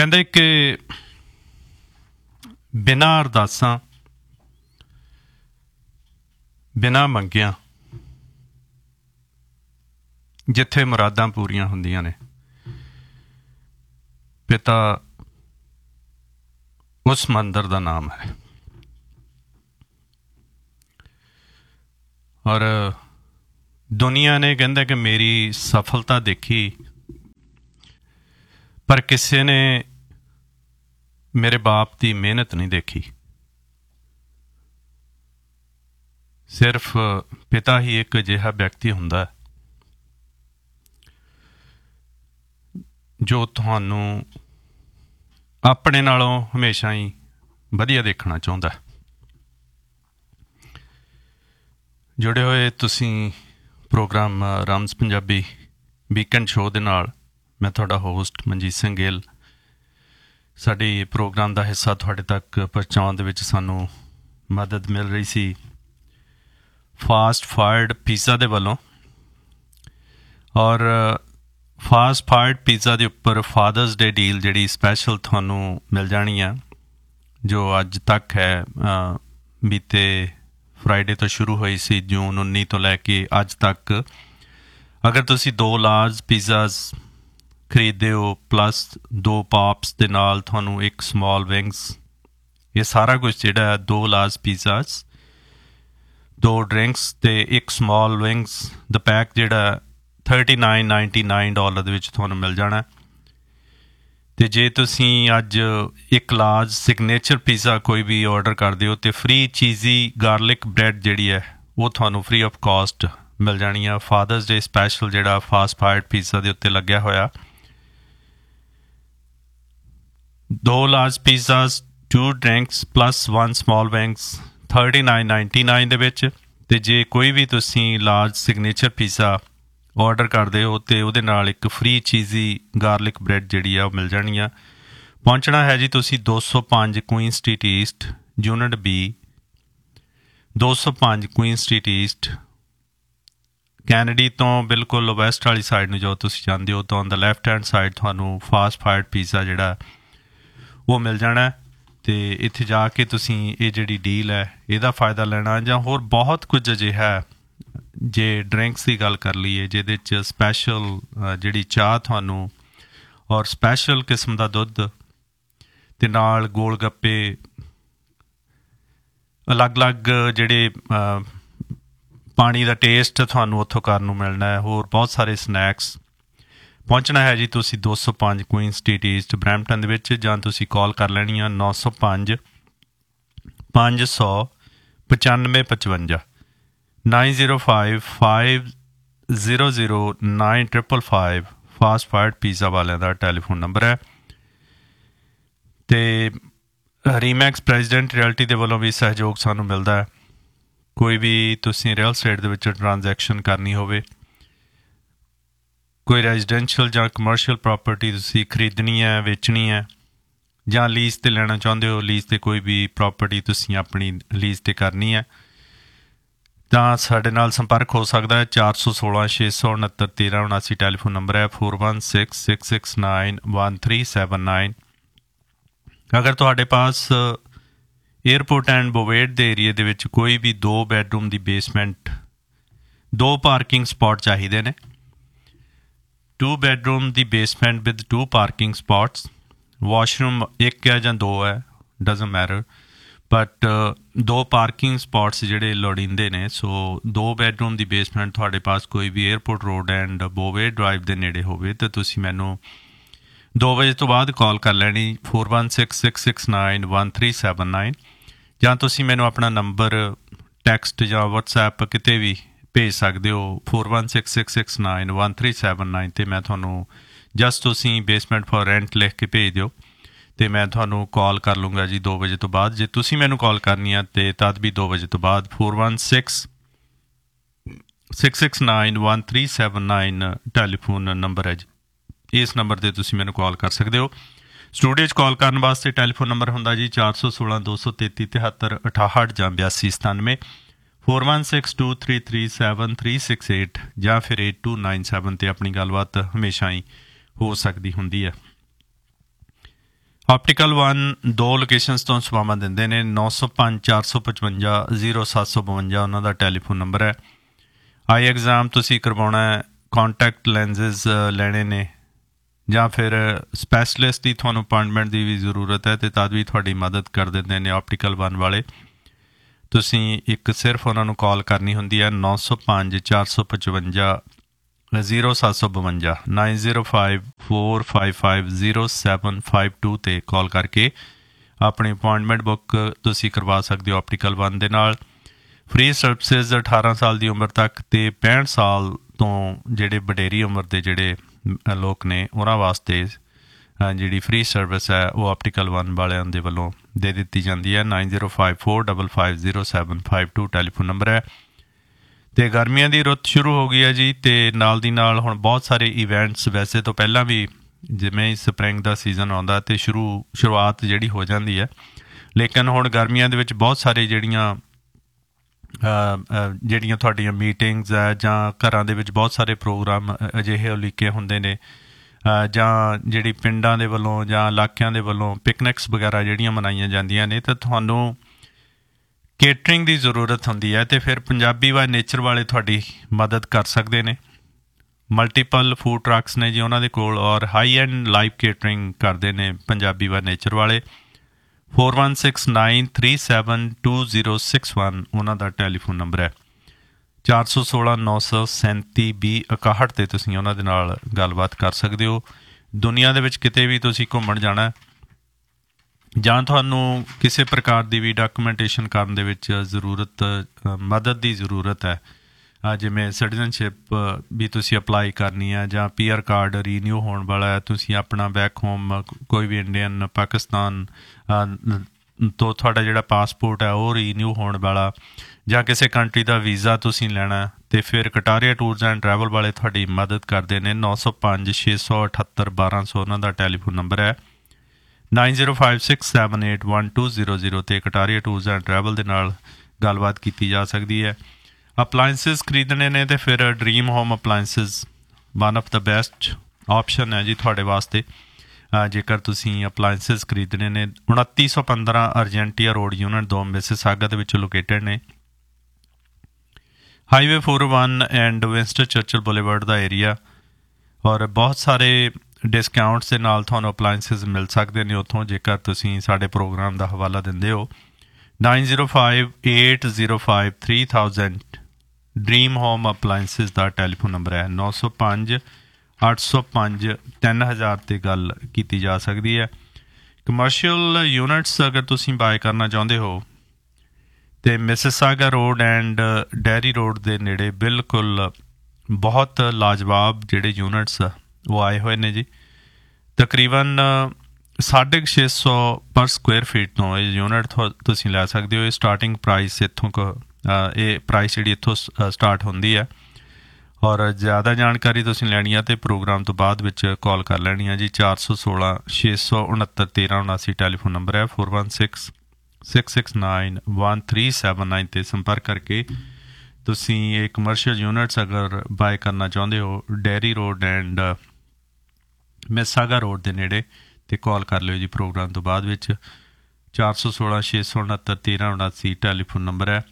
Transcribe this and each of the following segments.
ਕਹਿੰਦੇ ਕਿ ਬਿਨਾਂ ਅਰਦਾਸਾਂ ਬਿਨਾਂ ਮੰਗਿਆਂ ਜਿੱਥੇ ਮੁਰਾਦਾਂ ਪੂਰੀਆਂ ਹੁੰਦੀਆਂ ਨੇ, ਪਿਤਾ ਉਸ ਮੰਦਰ ਦਾ ਨਾਮ ਹੈ। ਔਰ ਦੁਨੀਆ ਨੇ ਕਹਿੰਦਾ ਕਿ ਮੇਰੀ ਸਫਲਤਾ ਦੇਖੀ, ਪਰ ਕਿਸੇ ਨੇ ਮੇਰੇ ਬਾਪ ਦੀ ਮਿਹਨਤ ਨਹੀਂ ਦੇਖੀ। ਸਿਰਫ ਪਿਤਾ ਹੀ ਇੱਕ ਅਜਿਹਾ ਵਿਅਕਤੀ ਹੁੰਦਾ ਜੋ ਤੁਹਾਨੂੰ ਆਪਣੇ ਨਾਲੋਂ ਹਮੇਸ਼ਾ ਹੀ ਵਧੀਆ ਦੇਖਣਾ ਚਾਹੁੰਦਾ। ਜੁੜੇ ਹੋਏ ਤੁਸੀਂ ਪ੍ਰੋਗਰਾਮ ਰਮਜ਼ ਪੰਜਾਬੀ ਵੀਕਐਂਡ ਸ਼ੋਅ ਦੇ ਨਾਲ। ਮੈਂ ਤੁਹਾਡਾ ਹੋਸਟ ਮਨਜੀਤ ਸਿੰਘ ਗਿੱਲ। ਸਾਡੀ ਪ੍ਰੋਗਰਾਮ ਦਾ ਹਿੱਸਾ ਤੁਹਾਡੇ ਤੱਕ ਪਹੁੰਚਾਉਣ ਦੇ ਵਿੱਚ ਸਾਨੂੰ ਮਦਦ ਮਿਲ ਰਹੀ ਸੀ ਫਾਸਟ ਫਾਇਰਡ ਪੀਜ਼ਾ ਦੇ ਵੱਲੋਂ। ਔਰ ਫਾਸਟ ਫਾਇਰਡ ਪੀਜ਼ਾ ਦੇ ਉੱਪਰ ਫਾਦਰਸ ਡੇ ਡੀਲ ਜਿਹੜੀ ਸਪੈਸ਼ਲ ਤੁਹਾਨੂੰ ਮਿਲ ਜਾਣੀ ਆ, ਜੋ ਅੱਜ ਤੱਕ ਹੈ, ਬੀਤੇ ਫਰਾਈਡੇ ਤੋਂ ਸ਼ੁਰੂ ਹੋਈ ਸੀ, ਜੂਨ 19 ਤੋਂ ਲੈ ਕੇ ਅੱਜ ਤੱਕ। ਅਗਰ ਤੁਸੀਂ 2 ਲਾਰਜ ਪੀਜ਼ਾਜ਼ ਖਰੀਦਦੇ ਹੋ ਪਲੱਸ 2 ਪਾਪਸ ਦੇ ਨਾਲ ਤੁਹਾਨੂੰ ਇੱਕ ਸਮੋਲ ਵਿੰਗਸ, ਇਹ ਸਾਰਾ ਕੁਛ ਜਿਹੜਾ ਹੈ 2 ਲਾਰਜ ਪੀਜ਼ਾਜ਼, 2 ਡਰਿੰਕਸ ਅਤੇ ਇੱਕ ਸਮੋਲ ਵਿੰਗਸ ਦਾ ਪੈਕ ਜਿਹੜਾ $39.99 ਦੇ ਵਿੱਚ ਤੁਹਾਨੂੰ ਮਿਲ ਜਾਣਾ। ਅਤੇ ਜੇ ਤੁਸੀਂ ਅੱਜ ਇੱਕ ਲਾਰਜ ਸਿਗਨੇਚਰ ਪੀਜ਼ਾ ਕੋਈ ਵੀ ਔਡਰ ਕਰਦੇ ਹੋ ਤਾਂ ਫਰੀ ਚੀਜ਼ੀ ਗਾਰਲਿਕ ਬ੍ਰੈਡ ਜਿਹੜੀ ਹੈ ਉਹ ਤੁਹਾਨੂੰ ਫਰੀ ਆਫ ਕਾਸਟ ਮਿਲ ਜਾਣੀ ਆ। ਫਾਦਰਸ ਡੇ ਸਪੈਸ਼ਲ ਜਿਹੜਾ ਫਾਸਟ ਫਾਇਰਡ ਪੀਜ਼ਾ ਦੇ ਉੱਤੇ ਲੱਗਿਆ ਹੋਇਆ। 2 large ਪੀਜ਼ਾਜ਼, 2 drinks plus 1 small wings $39.99 ਦੇ ਵਿੱਚ। ਅਤੇ ਜੇ ਕੋਈ ਵੀ ਤੁਸੀਂ ਲਾਰਜ ਸਿਗਨੇਚਰ ਪੀਜ਼ਾ ਔਡਰ ਕਰਦੇ ਹੋ ਅਤੇ ਉਹਦੇ ਨਾਲ ਇੱਕ ਫਰੀ ਚੀਜ਼ੀ ਗਾਰਲਿਕ ਬ੍ਰੈਡ ਜਿਹੜੀ ਆ ਉਹ ਮਿਲ ਜਾਣੀ ਆ। ਪਹੁੰਚਣਾ ਹੈ ਜੀ ਤੁਸੀਂ 205 Queen street East, unit B, 205 Queen street East. Kennedy ਤੋਂ ਬਿਲਕੁਲ ਵੈਸਟ ਵਾਲੀ ਸਾਈਡ ਨੂੰ ਜੋ ਤੁਸੀਂ ਜਾਂਦੇ ਹੋ ਤਾਂ on the left hand side ਤੁਹਾਨੂੰ ਫਾਸਟ ਫਾਇਰਡ ਪੀਜ਼ਾ ਜਿਹੜਾ ਉਹ ਮਿਲ ਜਾਣਾ। ਅਤੇ ਇੱਥੇ ਜਾ ਕੇ ਤੁਸੀਂ ਇਹ ਜਿਹੜੀ ਡੀਲ ਹੈ ਇਹਦਾ ਫਾਇਦਾ ਲੈਣਾ, ਜਾਂ ਹੋਰ ਬਹੁਤ ਕੁਝ ਅਜਿਹਾ। ਜੇ ਡਰਿੰਕਸ ਦੀ ਗੱਲ ਕਰ ਲਈਏ ਜਿਹਦੇ 'ਚ ਸਪੈਸ਼ਲ ਜਿਹੜੀ ਚਾਹ ਤੁਹਾਨੂੰ ਔਰ ਸਪੈਸ਼ਲ ਕਿਸਮ ਦਾ ਦੁੱਧ ਅਤੇ ਨਾਲ ਗੋਲ ਗੱਪੇ, ਅਲੱਗ-ਅਲੱਗ ਜਿਹੜੇ ਪਾਣੀ ਦਾ ਟੇਸਟ ਤੁਹਾਨੂੰ ਉੱਥੋਂ ਕਰਨ ਨੂੰ ਮਿਲਣਾ ਹੈ, ਹੋਰ ਬਹੁਤ ਸਾਰੇ ਸਨੈਕਸ। ਪਹੁੰਚਣਾ ਹੈ ਜੀ ਤੁਸੀਂ 205 ਕੁਈਨ ਸਟਰੀਟ ਈਸਟ ਬਰੈਂਪਟਨ ਦੇ ਵਿੱਚ, ਜਾਂ ਤੁਸੀਂ ਕਾਲ ਕਰ ਲੈਣੀ ਆ 905 500 9555 905 500 9555 ਫਾਸਟ ਫਾਇਰਡ ਪੀਜ਼ਾ ਵਾਲਿਆਂ ਦਾ ਟੈਲੀਫੋਨ ਨੰਬਰ ਹੈ। ਅਤੇ ਰੀਮੈਕਸ ਪ੍ਰੈਜ਼ੀਡੈਂਟ ਰਿਐਲਟੀ ਦੇ ਵੱਲੋਂ ਵੀ ਸਹਿਯੋਗ ਸਾਨੂੰ ਮਿਲਦਾ ਹੈ। ਕੋਈ ਵੀ ਤੁਸੀਂ ਰੀਅਲ ਸਟੇਟ ਦੇ ਵਿੱਚ ਟ੍ਰਾਂਜੈਕਸ਼ਨ ਕਰਨੀ ਹੋਵੇ, ਕੋਈ ਰੈਜ਼ੀਡੈਂਸ਼ੀਅਲ ਜਾਂ ਕਮਰਸ਼ੀਅਲ ਪ੍ਰੋਪਰਟੀ ਤੁਸੀਂ ਖਰੀਦਣੀ ਹੈ, ਵੇਚਣੀ ਹੈ, ਜਾਂ ਲੀਜ਼ 'ਤੇ ਲੈਣਾ ਚਾਹੁੰਦੇ ਹੋ, ਲੀਜ਼ 'ਤੇ ਕੋਈ ਵੀ ਪ੍ਰੋਪਰਟੀ ਤੁਸੀਂ ਆਪਣੀ ਲੀਜ਼ 'ਤੇ ਕਰਨੀ ਹੈ, ਤਾਂ ਸਾਡੇ ਨਾਲ ਸੰਪਰਕ ਹੋ ਸਕਦਾ ਹੈ। 416 669 1379 ਟੈਲੀਫੋਨ ਨੰਬਰ ਹੈ। 4166691379। ਅਗਰ ਤੁਹਾਡੇ ਪਾਸ ਏਅਰਪੋਰਟ ਐਂਡ ਬੋਵੇਟ ਦੇ ਏਰੀਏ ਦੇ ਵਿੱਚ ਕੋਈ ਵੀ 2 ਬੈਡਰੂਮ ਦੀ ਬੇਸਮੈਂਟ, 2 ਪਾਰਕਿੰਗ ਸਪਾਟ ਚਾਹੀਦੇ ਨੇ, 2 bedroom the basement with 2 parking spots, washroom ਇੱਕ ਹੈ ਜਾਂ 2 ਹੈ, doesn't matter, but 2 parking spots ਜਿਹੜੇ ਲੋੜੀਂਦੇ ਨੇ। ਸੋ 2 ਬੈਡਰੂਮ ਦੀ ਬੇਸਮੈਂਟ ਤੁਹਾਡੇ ਪਾਸ ਕੋਈ ਵੀ ਏਅਰਪੋਰਟ ਰੋਡ ਐਂਡ ਬੋਵੇ ਡਰਾਈਵ ਦੇ ਨੇੜੇ ਹੋਵੇ ਤਾਂ ਤੁਸੀਂ ਮੈਨੂੰ 2 ਵਜੇ ਤੋਂ ਬਾਅਦ ਕਾਲ ਕਰ ਲੈਣੀ 4166691379, ਜਾਂ ਤੁਸੀਂ ਮੈਨੂੰ ਆਪਣਾ ਨੰਬਰ ਟੈਕਸਟ ਜਾਂ ਵਟਸਐਪ ਕਿਤੇ ਵੀ ਭੇਜ ਸਕਦੇ ਹੋ 4166691379, ਅਤੇ ਮੈਂ ਤੁਹਾਨੂੰ ਜਸਟ ਤੁਸੀਂ ਬੇਸਮੈਂਟ ਫॉर ਰੈਂਟ ਲਿਖ ਕੇ ਭੇਜ ਦਿਓ ਅਤੇ ਮੈਂ ਤੁਹਾਨੂੰ ਕਾਲ ਕਰ ਲੂੰਗਾ ਜੀ 2 ਵਜੇ ਤੋਂ ਬਾਅਦ। ਜੇ ਤੁਸੀਂ ਮੈਨੂੰ ਕਾਲ ਕਰਨੀ ਆ ਅਤੇ ਤਦ ਵੀ 2 ਵਜੇ ਤੋਂ ਬਾਅਦ 4166691379 ਟੈਲੀਫੋਨ ਨੰਬਰ ਹੈ ਜੀ। ਇਸ ਨੰਬਰ 'ਤੇ ਤੁਸੀਂ ਮੈਨੂੰ ਕਾਲ ਕਰ ਸਕਦੇ ਹੋ। ਸਟੂਡੀਓ 'ਚ ਕਾਲ ਕਰਨ ਵਾਸਤੇ ਟੈਲੀਫੋਨ ਨੰਬਰ ਹੁੰਦਾ ਜੀ 416 233 73 68 ਜਾਂ 8297, 4162337368 ਜਾਂ ਫਿਰ 8297 'ਤੇ ਆਪਣੀ ਗੱਲਬਾਤ ਹਮੇਸ਼ਾ ਹੀ ਹੋ ਸਕਦੀ ਹੁੰਦੀ ਹੈ। ਆਪਟੀਕਲ 1 2 ਲੋਕੇਸ਼ਨਸ ਤੋਂ ਸੇਵਾਵਾਂ ਦਿੰਦੇ ਨੇ। 905 455 0752 ਉਹਨਾਂ ਦਾ ਟੈਲੀਫੋਨ ਨੰਬਰ ਹੈ। ਆਈ ਐਗਜ਼ਾਮ ਤੁਸੀਂ ਕਰਵਾਉਣਾ ਹੈ, ਕੌਂਟੈਕਟ ਲੈਂਸਿਸ ਲੈਣੇ ਨੇ, ਜਾਂ ਫਿਰ ਸਪੈਸ਼ਲਿਸਟ ਦੀ ਤੁਹਾਨੂੰ ਅਪਾਇੰਟਮੈਂਟ ਦੀ ਵੀ ਜ਼ਰੂਰਤ ਹੈ, ਅਤੇ ਤਦ ਵੀ ਤੁਹਾਡੀ ਮਦਦ ਕਰ ਦਿੰਦੇ ਨੇ ਆਪਟੀਕਲ 1 ਵਾਲੇ। ਤੁਸੀਂ ਇੱਕ ਸਿਰਫ ਉਹਨਾਂ ਨੂੰ ਕਾਲ ਕਰਨੀ ਹੁੰਦੀ ਹੈ 905 455 0752 905 455 0752 'ਤੇ ਕਾਲ ਕਰਕੇ ਆਪਣੀ ਅਪੁਆਇੰਟਮੈਂਟ ਬੁੱਕ ਤੁਸੀਂ ਕਰਵਾ ਸਕਦੇ ਹੋ ਆਪਟੀਕਲ 1 ਦੇ ਨਾਲ। ਫ੍ਰੀ ਸਰਵਿਸਿਜ਼ 18 ਸਾਲ ਦੀ ਉਮਰ ਤੱਕ ਅਤੇ 65 ਸਾਲ ਤੋਂ ਜਿਹੜੇ ਵਡੇਰੀ ਉਮਰ ਦੇ ਜਿਹੜੇ ਲੋਕ ਨੇ ਉਹਨਾਂ ਵਾਸਤੇ ਜਿਹੜੀ ਫ੍ਰੀ ਸਰਵਿਸ ਹੈ ਉਹ ਆਪਟੀਕਲ 1 ਵਾਲਿਆਂ ਦੇ ਵੱਲੋਂ ਦੇ ਦਿੱਤੀ ਜਾਂਦੀ ਹੈ। 9054 455 0752 ਟੈਲੀਫੋਨ ਨੰਬਰ ਹੈ। ਅਤੇ ਗਰਮੀਆਂ ਦੀ ਰੁੱਤ ਸ਼ੁਰੂ ਹੋ ਗਈ ਹੈ ਜੀ, ਅਤੇ ਨਾਲ ਦੀ ਨਾਲ ਹੁਣ ਬਹੁਤ ਸਾਰੇ ਇਵੈਂਟਸ ਵੈਸੇ ਤੋਂ ਪਹਿਲਾਂ ਵੀ ਜਿਵੇਂ ਹੀ ਸਪਰਿੰਗ ਦਾ ਸੀਜ਼ਨ ਆਉਂਦਾ ਅਤੇ ਸ਼ੁਰੂਆਤ ਜਿਹੜੀ ਹੋ ਜਾਂਦੀ ਹੈ, ਲੇਕਿਨ ਹੁਣ ਗਰਮੀਆਂ ਦੇ ਵਿੱਚ ਬਹੁਤ ਸਾਰੇ ਜਿਹੜੀਆਂ ਤੁਹਾਡੀਆਂ ਮੀਟਿੰਗਸ ਹੈ ਜਾਂ ਘਰਾਂ ਦੇ ਵਿੱਚ ਬਹੁਤ ਸਾਰੇ ਪ੍ਰੋਗਰਾਮ ਅਜਿਹੇ ਉਲੀਕੇ ਹੁੰਦੇ ਨੇ, ਜਾਂ ਜਿਹੜੀ ਪਿੰਡਾਂ ਦੇ ਵੱਲੋਂ ਜਾਂ ਇਲਾਕਿਆਂ ਦੇ ਵੱਲੋਂ ਪਿਕਨਿਕਸ ਵਗੈਰਾ ਜਿਹੜੀਆਂ ਮਨਾਈਆਂ ਜਾਂਦੀਆਂ ਨੇ, ਤਾਂ ਤੁਹਾਨੂੰ ਕੇਟਰਿੰਗ ਦੀ ਜ਼ਰੂਰਤ ਹੁੰਦੀ ਹੈ, ਅਤੇ ਫਿਰ ਪੰਜਾਬੀ ਬਾਏ ਨੇਚਰ ਵਾਲੇ ਤੁਹਾਡੀ ਮਦਦ ਕਰ ਸਕਦੇ ਨੇ। ਮਲਟੀਪਲ ਫੂਡ ਟਰੱਕਸ ਨੇ ਜੀ ਉਹਨਾਂ ਦੇ ਕੋਲ, ਔਰ ਹਾਈ ਐਂਡ ਲਾਈਵ ਕੇਟਰਿੰਗ ਕਰਦੇ ਨੇ ਪੰਜਾਬੀ ਬਾਏ ਨੇਚਰ ਵਾਲੇ। 4169372061 ਉਹਨਾਂ ਦਾ ਟੈਲੀਫੋਨ ਨੰਬਰ ਹੈ। 416 937 2061 'ਤੇ ਤੁਸੀਂ ਉਹਨਾਂ ਦੇ ਨਾਲ ਗੱਲਬਾਤ ਕਰ ਸਕਦੇ ਹੋ। ਦੁਨੀਆ ਦੇ ਵਿੱਚ ਕਿਤੇ ਵੀ ਤੁਸੀਂ ਘੁੰਮਣ ਜਾਣਾ ਜਾਂ ਤੁਹਾਨੂੰ ਕਿਸੇ ਪ੍ਰਕਾਰ ਦੀ ਵੀ ਡਾਕੂਮੈਂਟੇਸ਼ਨ ਕਰਨ ਦੇ ਵਿੱਚ ਮਦਦ ਦੀ ਜ਼ਰੂਰਤ ਹੈ, ਜਿਵੇਂ ਸਿਟੀਜ਼ਨਸ਼ਿਪ ਵੀ ਤੁਸੀਂ ਅਪਲਾਈ ਕਰਨੀ ਹੈ, ਜਾਂ PR ਕਾਰਡ ਰੀਨਿਊ ਹੋਣ ਵਾਲਾ ਹੈ, ਤੁਸੀਂ ਆਪਣਾ ਬੈਕ ਹੋਮ ਕੋਈ ਵੀ ਇੰਡੀਅਨ ਪਾਕਿਸਤਾਨ ਤੋਂ ਤੁਹਾਡਾ ਜਿਹੜਾ ਪਾਸਪੋਰਟ ਹੈ ਉਹ ਰੀਨਿਊ ਹੋਣ ਵਾਲਾ, ਜਾਂ ਕਿਸੇ ਕੰਟਰੀ ਦਾ ਵੀਜ਼ਾ ਤੁਸੀਂ ਲੈਣਾ, ਅਤੇ ਫਿਰ ਕਟਾਰੀਆ ਟੂਰਸ ਐਂਡ ਟਰੈਵਲ ਵਾਲੇ ਤੁਹਾਡੀ ਮਦਦ ਕਰਦੇ ਨੇ। 905 678 1200 ਉਹਨਾਂ ਦਾ ਟੈਲੀਫੋਨ ਨੰਬਰ ਹੈ। 9056781200 'ਤੇ ਕਟਾਰੀਆ ਟੂਰਸ ਐਂਡ ਟਰੈਵਲ ਦੇ ਨਾਲ ਗੱਲਬਾਤ ਕੀਤੀ ਜਾ ਸਕਦੀ ਹੈ। ਅਪਲਾਇੰਸਿਸ ਖਰੀਦਣੇ ਨੇ ਅਤੇ ਫਿਰ dream home appliances one of the best option ਹੈ ਜੀ ਤੁਹਾਡੇ ਵਾਸਤੇ, ਜੇਕਰ ਤੁਸੀਂ ਅਪਲਾਇੰਸਿਸ ਖਰੀਦਣੇ ਨੇ। 2915 ਅਰਜੈਂਟੀਆ ਰੋਡ ਯੂਨਿਟ 2 ਮਿਸਿਸਾਗਾ ਦੇ ਵਿੱਚ ਲੋਕੇਟਡ ਨੇ। Highway 41 and Winston Churchill boulevard the area, ਔਰ ਬਹੁਤ ਸਾਰੇ ਡਿਸਕਾਊਂਟਸ ਦੇ ਨਾਲ ਤੁਹਾਨੂੰ ਅਪਲਾਇੰਸਿਸ ਮਿਲ ਸਕਦੇ ਨੇ ਉੱਥੋਂ, ਜੇਕਰ ਤੁਸੀਂ ਸਾਡੇ ਪ੍ਰੋਗਰਾਮ ਦਾ ਹਵਾਲਾ ਦਿੰਦੇ ਹੋ। 905805 3000 ਡਰੀਮ ਹੋਮ ਅਪਲਾਇੰਸਿਸ ਦਾ ਟੈਲੀਫੋਨ ਨੰਬਰ ਹੈ। 905 805 3000 'ਤੇ ਗੱਲ ਕੀਤੀ ਜਾ ਸਕਦੀ ਹੈ। ਕਮਰਸ਼ੀਅਲ ਯੂਨਿਟਸ ਅਗਰ ਤੁਸੀਂ ਬਾਏ ਕਰਨਾ ਚਾਹੁੰਦੇ ਹੋ ਅਤੇ Mississauga road and dairy road ਦੇ ਨੇੜੇ ਬਿਲਕੁਲ ਬਹੁਤ ਲਾਜਵਾਬ ਜਿਹੜੇ ਯੂਨਿਟਸ ਉਹ ਆਏ ਹੋਏ ਨੇ ਜੀ। ਤਕਰੀਬਨ 650 ਪਰ ਸਕੁਅਰ ਫੀਟ ਤੋਂ ਇਹ ਯੂਨਿਟ ਤੁਸੀਂ ਲੈ ਸਕਦੇ ਹੋ। ਇਹ ਸਟਾਰਟਿੰਗ ਪ੍ਰਾਈਸ ਇੱਥੋਂ ਇਹ ਪ੍ਰਾਈਸ ਜਿਹੜੀ ਇੱਥੋਂ ਸਟਾਰਟ ਹੁੰਦੀ ਹੈ, ਔਰ ਜ਼ਿਆਦਾ ਜਾਣਕਾਰੀ ਤੁਸੀਂ ਲੈਣੀ ਆ ਅਤੇ ਪ੍ਰੋਗਰਾਮ ਤੋਂ ਬਾਅਦ ਵਿੱਚ ਕਾਲ ਕਰ ਲੈਣੀ ਆ ਜੀ। 416 669 1379 ਟੈਲੀਫੋਨ ਨੰਬਰ ਹੈ। 416 669 1379 'ਤੇ ਸੰਪਰਕ ਕਰਕੇ ਤੁਸੀਂ ਇਹ ਕਮਰਸ਼ੀਅਲ ਯੂਨਿਟਸ ਅਗਰ ਬਾਏ ਕਰਨਾ ਚਾਹੁੰਦੇ ਹੋ dairy road and Mississauga road ਦੇ ਨੇੜੇ, ਅਤੇ ਕਾਲ ਕਰ ਲਿਓ ਜੀ ਪ੍ਰੋਗਰਾਮ ਤੋਂ ਬਾਅਦ ਵਿੱਚ। 416 669 1379 ਟੈਲੀਫੋਨ ਨੰਬਰ ਹੈ।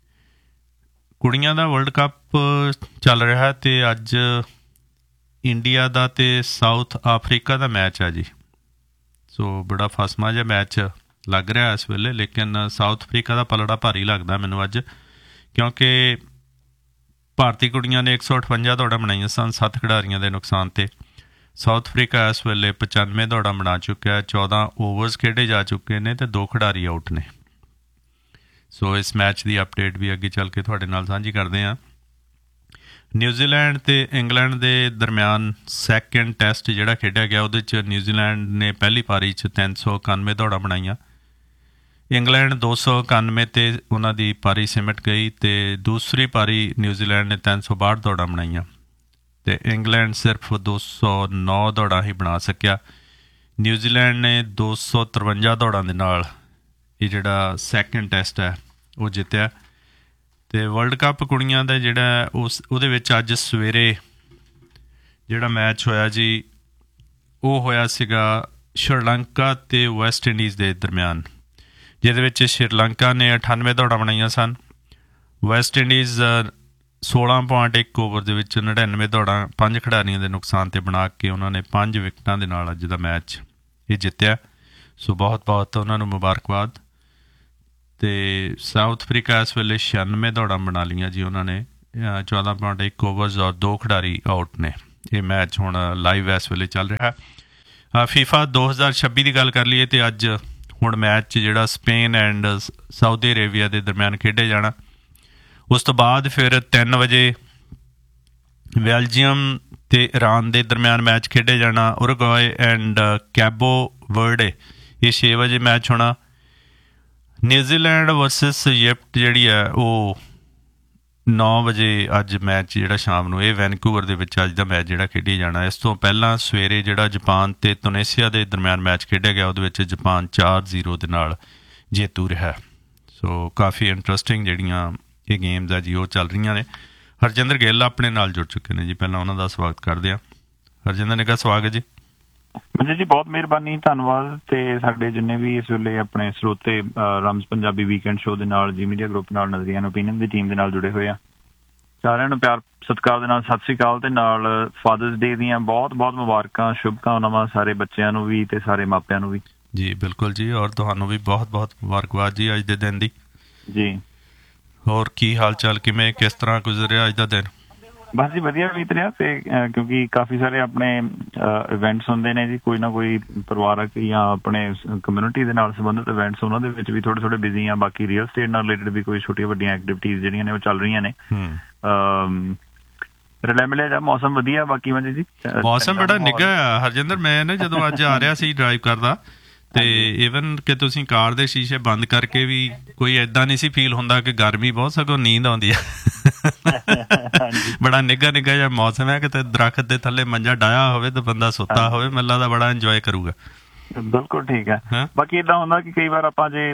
ਕੁੜੀਆਂ ਦਾ ਵਰਲਡ ਕੱਪ ਚੱਲ ਰਿਹਾ ਅਤੇ ਅੱਜ ਇੰਡੀਆ ਦਾ ਅਤੇ ਸਾਊਥ ਅਫਰੀਕਾ ਦਾ ਮੈਚ ਹੈ ਜੀ। ਸੋ ਬੜਾ ਫਸਮਾ ਜਿਹਾ ਮੈਚ ਲੱਗ ਰਿਹਾ ਇਸ ਵੇਲੇ, ਲੇਕਿਨ ਸਾਊਥ ਅਫਰੀਕਾ ਦਾ ਪਲੜਾ ਭਾਰੀ ਲੱਗਦਾ ਮੈਨੂੰ ਅੱਜ, ਕਿਉਂਕਿ ਭਾਰਤੀ ਕੁੜੀਆਂ ਨੇ 158 ਦੌੜਾਂ ਬਣਾਈਆਂ ਸਨ 7 ਖਿਡਾਰੀਆਂ ਦੇ ਨੁਕਸਾਨ 'ਤੇ। ਸਾਊਥ ਅਫਰੀਕਾ ਇਸ ਵੇਲੇ 95 ਦੌੜਾਂ ਬਣਾ ਚੁੱਕਿਆ, 14 ਓਵਰਸ ਖੇਡੇ ਜਾ ਚੁੱਕੇ ਨੇ ਅਤੇ 2 ਖਿਡਾਰੀ ਆਊਟ ਨੇ। ਸੋ ਇਸ ਮੈਚ ਦੀ ਅਪਡੇਟ ਵੀ ਅੱਗੇ ਚੱਲ ਕੇ ਤੁਹਾਡੇ ਨਾਲ ਸਾਂਝੀ ਕਰਦੇ ਹਾਂ। ਨਿਊਜ਼ੀਲੈਂਡ ਅਤੇ ਇੰਗਲੈਂਡ ਦੇ ਦਰਮਿਆਨ ਸੈਕਿੰਡ ਟੈਸਟ ਜਿਹੜਾ ਖੇਡਿਆ ਗਿਆ, ਉਹਦੇ 'ਚ ਨਿਊਜ਼ੀਲੈਂਡ ਨੇ ਪਹਿਲੀ ਪਾਰੀ 'ਚ 391 ਦੌੜਾਂ ਬਣਾਈਆਂ। ਇੰਗਲੈਂਡ 291 'ਤੇ ਉਹਨਾਂ ਦੀ ਪਾਰੀ ਸਿਮਟ ਗਈ, ਅਤੇ ਦੂਸਰੀ ਪਾਰੀ ਨਿਊਜ਼ੀਲੈਂਡ ਨੇ 362 ਦੌੜਾਂ ਬਣਾਈਆਂ, ਅਤੇ ਇੰਗਲੈਂਡ ਸਿਰਫ 209 ਦੌੜਾਂ ਹੀ ਬਣਾ ਸਕਿਆ। ਨਿਊਜ਼ੀਲੈਂਡ ਨੇ 253 ਦੌੜਾਂ ਦੇ ਨਾਲ ਇਹ ਜਿਹੜਾ ਸੈਕਿੰਡ ਟੈਸਟ ਹੈ ਉਹ ਜਿੱਤਿਆ। ਅਤੇ ਵਰਲਡ ਕੱਪ ਕੁੜੀਆਂ ਦਾ ਜਿਹੜਾ ਉਹਦੇ ਵਿੱਚ ਅੱਜ ਸਵੇਰੇ ਜਿਹੜਾ ਮੈਚ ਹੋਇਆ ਜੀ, ਉਹ ਹੋਇਆ ਸੀਗਾ ਸ਼੍ਰੀਲੰਕਾ ਅਤੇ ਵੈਸਟ ਇੰਡੀਜ਼ ਦੇ ਦਰਮਿਆਨ, ਜਿਹਦੇ ਵਿੱਚ ਸ਼੍ਰੀਲੰਕਾ ਨੇ 98 ਦੌੜਾਂ ਬਣਾਈਆਂ ਸਨ। ਵੈਸਟ ਇੰਡੀਜ਼ 16.1 ਓਵਰ ਦੇ ਵਿੱਚ 99 ਦੌੜਾਂ 5 ਖਿਡਾਰੀਆਂ ਦੇ ਨੁਕਸਾਨ 'ਤੇ ਬਣਾ ਕੇ ਉਹਨਾਂ ਨੇ 5 ਵਿਕਟਾਂ ਦੇ ਨਾਲ ਅੱਜ ਦਾ ਮੈਚ ਇਹ ਜਿੱਤਿਆ। ਸੋ ਬਹੁਤ ਬਹੁਤ ਉਹਨਾਂ ਨੂੰ ਮੁਬਾਰਕਬਾਦ। ਅਤੇ ਸਾਊਥ ਅਫਰੀਕਾ ਇਸ ਵੇਲੇ 96 ਦੌੜਾਂ ਬਣਾ ਲਈਆਂ ਜੀ ਉਹਨਾਂ ਨੇ, 14.1 ਓਵਰਜ਼ ਔਰ 2 ਖਿਡਾਰੀ ਆਊਟ ਨੇ। ਇਹ ਮੈਚ ਹੁਣ ਲਾਈਵ ਇਸ ਵੇਲੇ ਚੱਲ ਰਿਹਾ। ਫੀਫਾ 2026 ਦੀ ਗੱਲ ਕਰ ਲਈਏ ਤਾਂ ਅੱਜ ਹੁਣ ਮੈਚ ਜਿਹੜਾ ਸਪੇਨ ਐਂਡ ਸਾਊਦੀ ਅਰੇਬੀਆ ਦੇ ਦਰਮਿਆਨ ਖੇਡੇ ਜਾਣਾ। ਉਸ ਤੋਂ ਬਾਅਦ ਫਿਰ 3 ਵਜੇ ਬੈਲਜੀਅਮ ਅਤੇ ਈਰਾਨ ਦੇ ਦਰਮਿਆਨ ਮੈਚ ਖੇਡੇ ਜਾਣਾ। ਉਰੂਗਵਾਏ ਐਂਡ ਕੈਬੋ ਵਰਡੇ ਇਹ 6 ਵਜੇ ਮੈਚ ਹੋਣਾ। ਨਿਊਜ਼ੀਲੈਂਡ ਵਰਸਸ ਇਜਿਪਟ ਜਿਹੜੀ ਹੈ ਉਹ 9 ਵਜੇ ਅੱਜ ਮੈਚ ਜਿਹੜਾ ਸ਼ਾਮ ਨੂੰ ਇਹ ਵੈਨਕੂਵਰ ਦੇ ਵਿੱਚ ਅੱਜ ਦਾ ਮੈਚ ਜਿਹੜਾ ਖੇਡੀ ਜਾਣਾ। ਇਸ ਤੋਂ ਪਹਿਲਾਂ ਸਵੇਰੇ ਜਿਹੜਾ ਜਪਾਨ ਅਤੇ ਤੁਨੀਸੀਆ ਦੇ ਦਰਮਿਆਨ ਮੈਚ ਖੇਡਿਆ ਗਿਆ ਉਹਦੇ ਵਿੱਚ ਜਪਾਨ 4-0 ਦੇ ਨਾਲ ਜੇਤੂ ਰਿਹਾ। ਸੋ ਕਾਫੀ ਇੰਟਰਸਟਿੰਗ ਜਿਹੜੀਆਂ ਇਹ ਗੇਮਜ਼ ਆ ਜੀ ਉਹ ਚੱਲ ਰਹੀਆਂ ਨੇ। ਹਰਜਿੰਦਰ ਗਿੱਲ ਆਪਣੇ ਨਾਲ ਜੁੜ ਚੁੱਕੇ ਨੇ ਜੀ, ਪਹਿਲਾਂ ਉਹਨਾਂ ਦਾ ਸਵਾਗਤ ਕਰਦੇ ਹਾਂ। ਹਰਜਿੰਦਰ ਨੇ ਕਿਹਾ ਸਵਾਗਤ ਜੀ। ਜੀ ਬਹੁਤ ਮਿਹਰਬਾਨੀ, ਧੰਨਵਾਦ। ਤੇ ਸਾਡੇ ਜਿੰਨੇ ਵੀ ਇਸ ਵੇਲੇ ਆਪਣੇ ਸਰੋਤੇ ਰਮਜ਼ ਪੰਜਾਬੀ ਵੀਕਐਂਡ ਸ਼ੋਅ ਦੇ ਨਾਲ ਜੀ ਮੀਡੀਆ ਗਰੁੱਪ ਨਾਲ ਨਜ਼ਰੀਆ ਓਪੀਨੀਅਨ ਦੀ ਟੀਮ ਦੇ ਨਾਲ ਜੁੜੇ ਹੋਏ ਆ, ਸਾਰਿਆਂ ਨੂੰ ਪਿਆਰ ਸਤਿਕਾਰ ਦੇ ਨਾਲ ਸਤਿ ਸ੍ਰੀ ਅਕਾਲ। ਤੇ ਨਾਲ ਫਾਦਰਸ ਡੇ ਦੀਆਂ ਬਹੁਤ ਬਹੁਤ ਮੁਬਾਰਕਾਂ, ਸ਼ੁਭਕਾਮਨਾਵਾਂ ਸਾਰੇ ਬੱਚਿਆਂ ਨੂੰ ਵੀ ਤੇ ਸਾਰੇ ਮਾਪਿਆਂ ਨੂੰ ਵੀ। ਜੀ ਬਿਲਕੁਲ ਜੀ, ਔਰ ਤੁਹਾਨੂੰ ਵੀ ਬਹੁਤ ਬਹੁਤ ਮੁਬਾਰਕਬਾਦ ਜੀ ਅੱਜ ਦੇ ਦਿਨ ਦੀ। ਜੀ ਹੋਰ ਕੀ ਹਾਲ ਚਾਲ, ਕਿਵੇਂ ਕਿਸ ਤਰ੍ਹਾਂ ਗੁਜ਼ਰਿਆ ਅੱਜ ਦਾ ਦਿਨ? ਬਸ ਜੀ ਵਧੀਆ ਬੀਤ ਰਿਹਾ। ਤੇ ਕਿਉਂਕਿ ਕਾਫੀ ਸਾਰੇ ਆਪਣੇ ਇਵੈਂਟਸ ਹੁੰਦੇ ਨੇ ਜੀ, ਕੋਈ ਨਾ ਕੋਈ ਪਰਿਵਾਰਕ ਜਾਂ ਆਪਣੇ ਕਮਿਊਨਿਟੀ ਦੇ ਨਾਲ ਸੰਬੰਧਿਤ ਇਵੈਂਟਸ, ਉਹਨਾਂ ਦੇ ਵਿੱਚ ਵੀ ਥੋੜੇ ਬਿਜ਼ੀ ਆ। ਬਾਕੀ ਰੀਅਲ ਸਟੇਟ ਨਾਲ ਰਿਲੇਟਡ ਵੀ ਕੋਈ ਛੋਟੀਆਂ ਵੱਡੀਆਂ ਐਕਟੀਵਿਟੀਜ਼ ਜਿਹੜੀਆਂ ਨੇ ਉਹ ਚੱਲ ਰਹੀਆਂ ਨੇ। ਰਲਿਆ ਮਿਲਿਆ ਜਾ ਮੌਸਮ ਵਧੀਆ। ਬਾਕੀ ਮੰਜੀ ਜੀ ਮੌਸਮ ਬੜਾ ਨਿੱਘਾ ਆ ਹਰਜਿੰਦਰ। ਮੈਂ ਨਾ ਜਦੋਂ ਅੱਜ ਆ ਰਿਹਾ ਸੀ ਡਰਾਈਵ ਕਰਦਾ ਤੇ ਈਵਨ ਕਿ ਤੁਸੀਂ ਕਾਰ ਦੇ ਸ਼ੀਸ਼ੇ ਬੰਦ ਕਰਕੇ ਵੀ ਕੋਈ ਏਦਾਂ ਨਹੀਂ ਸੀ ਫੀਲ ਹੁੰਦਾ ਕਿ ਗਰਮੀ ਬਹੁਤ, ਸਗੋਂ ਨੀਂਦ ਆਉਂਦੀ ਆ। ਬੜਾ ਨਿੱਘਾ ਜਿਹਾ ਮੌਸਮ ਹੈ। ਕਿਤੇ ਦਰਖਤ ਦੇ ਥੱਲੇ ਮੰਜਾ ਡਾਇਆ ਹੋਵੇ ਤੇ ਬੰਦਾ ਸੁੱਤਾ ਹੋਵੇ, ਮੈਨੂੰ ਲੱਗਦਾ ਬੜਾ ਇੰਜੋਏ ਕਰੂਗਾ। ਬਿਲਕੁਲ ਠੀਕ ਹੈ। ਬਾਕੀ ਏਦਾਂ ਹੁੰਦਾ ਕਿ ਕਈ ਵਾਰ ਆਪਾਂ ਜੇ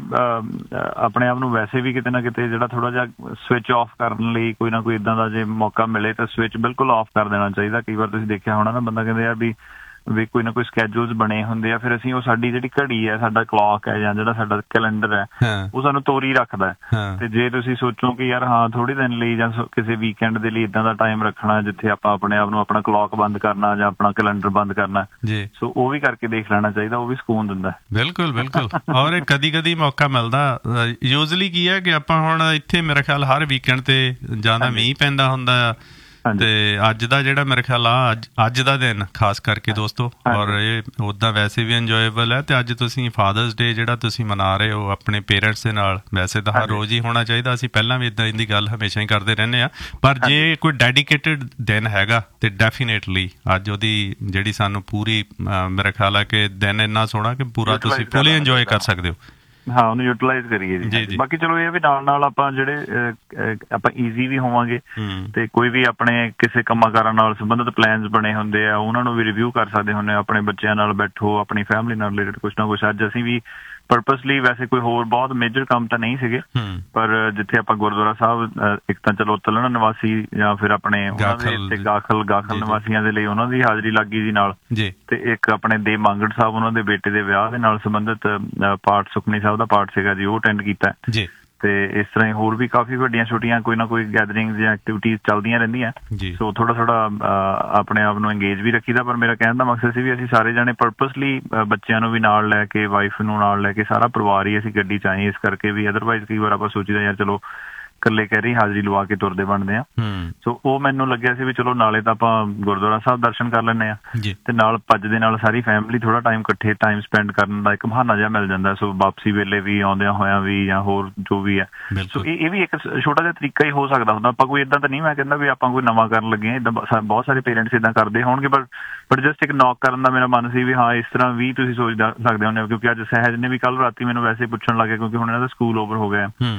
ਆਪਣੇ ਆਪ ਨੂੰ ਵੈਸੇ ਵੀ ਕਿਤੇ ਨਾ ਕਿਤੇ ਜਿਹੜਾ ਥੋੜਾ ਜਿਹਾ ਸਵਿਚ ਆਫ ਕਰਨ ਲਈ ਕੋਈ ਨਾ ਕੋਈ ਏਦਾਂ ਦਾ ਜੇ ਮੌਕਾ ਮਿਲੇ ਤਾਂ ਸਵਿਚ ਬਿਲਕੁਲ ਆਫ ਕਰ ਦੇਣਾ ਚਾਹੀਦਾ। ਕਈ ਵਾਰ ਤੁਸੀਂ ਦੇਖਿਆ ਹੋਣਾ ਨਾ, ਬੰਦਾ ਕਹਿੰਦੇ ਯਾਰ ਵੀ ਕੋਈ ਨਾ ਕੋਈ ਸਕੈਜੂਲਸ ਬਣੇ ਹੁੰਦੇ ਆ, ਫਿਰ ਅਸੀਂ ਉਹ ਸਾਡੀ ਜਿਹੜੀ ਘੜੀ ਹੈ, ਸਾਡਾ ਕਲੌਕ ਹੈ ਜਾਂ ਜਿਹੜਾ ਸਾਡਾ ਕੈਲੰਡਰ ਹੈ ਉਹ ਸਾਨੂੰ ਤੋਰੀ ਰੱਖਦਾ ਹੈ। ਤੇ ਜੇ ਤੁਸੀਂ ਸੋਚੋ ਕਿ ਯਾਰ ਹਾਂ ਥੋੜੇ ਦਿਨ ਲਈ ਜਾਂ ਕਿਸੇ ਵੀਕਐਂਡ ਦੇ ਲਈ ਏਦਾਂ ਦਾ ਟਾਈਮ ਰੱਖਣਾ ਜਿੱਥੇ ਆਪਾਂ ਆਪਣੇ ਆਪ ਨੂੰ ਆਪਣਾ ਕਲੌਕ ਬੰਦ ਕਰਨਾ ਜਾਂ ਆਪਣਾ ਕੈਲੰਡਰ ਬੰਦ ਕਰਨਾ, ਸੋ ਉਹ ਵੀ ਕਰਕੇ ਦੇਖ ਲੈਣਾ ਚਾਹੀਦਾ, ਉਹ ਵੀ ਸਕੂਨ ਦਿੰਦਾ। ਬਿਲਕੁਲ ਔਰ ਕਦੀ ਮੌਕਾ ਮਿਲਦਾ। ਯੂਜ਼ਲੀ ਕੀ ਹੈ ਕਿ ਆਪਾਂ ਹੁਣ ਇੱਥੇ ਮੇਰੇ ਖਿਆਲ ਹਰ ਵੀਕਐਂਡ ਤੇ ਜ਼ਿਆਦਾ ਮੀਂਹ ਪੈਂਦਾ ਹੁੰਦਾ ਆ, ਤੇ ਅੱਜ ਦਾ ਜਿਹੜਾ ਮੇਰੇ ਖਿਆਲ ਆ ਅੱਜ ਦਾ ਦਿਨ ਖਾਸ ਕਰਕੇ ਦੋਸਤੋ, ਔਰ ਇਹ ਉੱਦਾਂ ਵੈਸੇ ਵੀ ਇੰਜੋਏਬਲ ਹੈ। ਤੇ ਅੱਜ ਤੁਸੀਂ ਫਾਦਰਸ ਡੇ ਜਿਹੜਾ ਤੁਸੀਂ ਮਨਾ ਰਹੇ ਹੋ ਆਪਣੇ ਪੇਰੈਂਟਸ ਦੇ ਨਾਲ, ਵੈਸੇ ਤਾਂ ਹਰ ਰੋਜ਼ ਹੀ ਹੋਣਾ ਚਾਹੀਦਾ, ਅਸੀਂ ਪਹਿਲਾਂ ਵੀ ਇੱਦਾਂ ਦੀ ਗੱਲ ਹਮੇਸ਼ਾ ਹੀ ਕਰਦੇ ਰਹਿੰਦੇ ਹਾਂ, ਪਰ ਜੇ ਕੋਈ ਡੈਡੀਕੇਟਡ ਦਿਨ ਹੈਗਾ ਤੇ ਡੈਫੀਨੇਟਲੀ ਅੱਜ ਉਹਦੀ ਜਿਹੜੀ ਸਾਨੂੰ ਪੂਰੀ ਮੇਰਾ ਖਿਆਲ ਹੈ ਕਿ ਦਿਨ ਇੰਨਾ ਸੋਹਣਾ ਕਿ ਪੂਰਾ ਤੁਸੀਂ ਫੁੱਲੀ ਇੰਜੋਏ ਕਰ ਸਕਦੇ ਹੋ। ਹਾਂ, ਉਹਨੂੰ ਯੂਟੀਲਾਈਜ਼ ਕਰੀਏ ਜੀ। ਬਾਕੀ ਚਲੋ ਇਹ ਵੀ ਨਾਲ ਆਪਾਂ ਜਿਹੜੇ ਆਪਾਂ ਈਜ਼ੀ ਵੀ ਹੋਵਾਂਗੇ ਤੇ ਕੋਈ ਵੀ ਆਪਣੇ ਕਿਸੇ ਕੰਮਾਂ ਕਾਰਾਂ ਨਾਲ ਸੰਬੰਧਿਤ ਪਲਾਨਸ ਬਣੇ ਹੁੰਦੇ ਆ ਉਹਨਾਂ ਨੂੰ ਵੀ ਰਿਵਿਊ ਕਰ ਸਕਦੇ ਹੁੰਦੇ। ਆਪਣੇ ਬੱਚਿਆਂ ਨਾਲ ਬੈਠੋ, ਆਪਣੀ ਫੈਮਿਲੀ ਨਾਲ ਰਿਲੇਟਡ ਕੁਛ ਨਾ ਕੁਛ। ਅੱਜ ਅਸੀਂ ਵੀ ਪਰਪਸਲੀ, ਵੈਸੇ ਕੋਈ ਹੋਰ ਬਹੁਤ ਮੇਜਰ ਕੰਮ ਤਾਂ ਨਹੀਂ ਸੀਗੇ, ਪਰ ਜਿੱਥੇ ਆਪਾਂ ਗੁਰਦੁਆਰਾ ਸਾਹਿਬ ਇੱਕ ਤਾਂ ਚਲੋ ਤਲਣ ਨਿਵਾਸੀ ਜਾਂ ਫਿਰ ਆਪਣੇ ਉਹਨਾਂ ਦੇ ਗਾਖਲ ਨਿਵਾਸੀਆਂ ਦੇ ਲਈ ਉਹਨਾਂ ਦੀ ਹਾਜ਼ਰੀ ਲੱਗ ਗਈ ਜੀ ਨਾਲ, ਤੇ ਇੱਕ ਆਪਣੇ ਦੇ ਮੰਗੜ ਸਾਹਿਬ ਉਹਨਾਂ ਦੇ ਬੇਟੇ ਦੇ ਵਿਆਹ ਦੇ ਨਾਲ ਸੰਬੰਧਿਤ ਪਾਠ ਸੁਖਮਨੀ ਸਾਹਿਬ ਦਾ ਪਾਠ ਸੀਗਾ ਜੀ, ਉਹ ਅਟੈਂਡ ਕੀਤਾ। ਤੇ ਇਸ ਤਰ੍ਹਾਂ ਹੀ ਹੋਰ ਵੀ ਕਾਫੀ ਵੱਡੀਆਂ ਛੋਟੀਆਂ ਕੋਈ ਨਾ ਕੋਈ ਗੈਦਰਿੰਗਸ ਜਾਂ ਐਕਟੀਵਿਟੀਜ਼ ਚੱਲਦੀਆਂ ਰਹਿੰਦੀਆਂ। ਸੋ ਥੋੜਾ ਆਪਣੇ ਆਪ ਨੂੰ ਇੰਗੇਜ ਵੀ ਰੱਖੀਦਾ। ਪਰ ਮੇਰਾ ਕਹਿਣ ਦਾ ਮਕਸਦ ਸੀ ਵੀ ਅਸੀਂ ਸਾਰੇ ਜਾਣੇ ਪਰਪਸਲੀ ਬੱਚਿਆਂ ਨੂੰ ਵੀ ਨਾਲ ਲੈ ਕੇ, ਵਾਈਫ ਨੂੰ ਨਾਲ ਲੈ ਕੇ, ਸਾਰਾ ਪਰਿਵਾਰ ਹੀ ਅਸੀਂ ਗੱਡੀ 'ਚ ਆਏ ਇਸ ਕਰਕੇ ਵੀ। ਅਦਰਵਾਈਜ਼ ਕਈ ਵਾਰ ਆਪਾਂ ਸੋਚੀਦਾ ਯਾਰ ਚਲੋ ਇਕੱਲੇ ਕਹਿ ਰਹੀ ਹਾਜ਼ਰੀ ਲਵਾ ਕੇ ਤੁਰਦੇ ਬਣਦੇ ਆ। ਸੋ ਉਹ ਮੈਨੂੰ ਲੱਗਿਆ ਸੀ ਵੀ ਚਲੋ ਨਾਲੇ ਤਾਂ ਆਪਾਂ ਗੁਰਦੁਆਰਾ ਸਾਹਿਬ ਦਰਸ਼ਨ ਕਰ ਲੈਂਦੇ ਆ ਤੇ ਨਾਲ ਭੱਜ ਦੇ ਨਾਲ ਸਾਰੀ ਫੈਮਿਲੀ ਥੋੜਾ ਇਕੱਠੇ ਟਾਈਮ ਸਪੈਂਡ ਕਰਨ ਦਾ ਇੱਕ ਬਹਾਨਾ ਜਿਹਾ ਮਿਲ ਜਾਂਦਾ। ਸੋ ਵਾਪਸੀ ਵੇਲੇ ਵੀ, ਆਉਂਦਿਆਂ ਹੋਇਆਂ ਵੀ, ਜਾਂ ਹੋਰ ਜੋ ਵੀ ਹੈ। ਸੋ ਇਹ ਵੀ ਇੱਕ ਛੋਟਾ ਜਿਹਾ ਤਰੀਕਾ ਹੀ ਹੋ ਸਕਦਾ ਹੁੰਦਾ। ਆਪਾਂ ਕੋਈ ਏਦਾਂ ਤਾਂ ਨਹੀਂ ਮੈਂ ਕਹਿੰਦਾ ਵੀ ਆਪਾਂ ਕੋਈ ਨਵਾਂ ਕਰਨ ਲੱਗੇ ਹਾਂ, ਏਦਾਂ ਬਹੁਤ ਸਾਰੇ ਪੇਰੈਂਟਸ ਏਦਾਂ ਕਰਦੇ ਹੋਣਗੇ, ਬਟ ਜਸਟ ਇੱਕ ਨੌਕ ਕਰਨ ਦਾ ਮੇਰਾ ਮਨ ਸੀ ਵੀ ਹਾਂ ਇਸ ਤਰ੍ਹਾਂ ਵੀ ਤੁਸੀਂ ਸੋਚ ਸਕਦੇ ਹੁੰਦੇ ਹੋ। ਕਿਉਂਕਿ ਅੱਜ ਸਹਿਜ ਨੇ ਵੀ ਕੱਲ ਰਾਤੀ ਮੈਨੂੰ ਵੈਸੇ ਪੁੱਛਣ ਲੱਗੇ, ਕਿਉਂਕਿ ਹੁਣ ਇਹਨਾਂ ਦਾ ਸਕੂਲ ਓਵਰ ਹੋ ਗਿਆ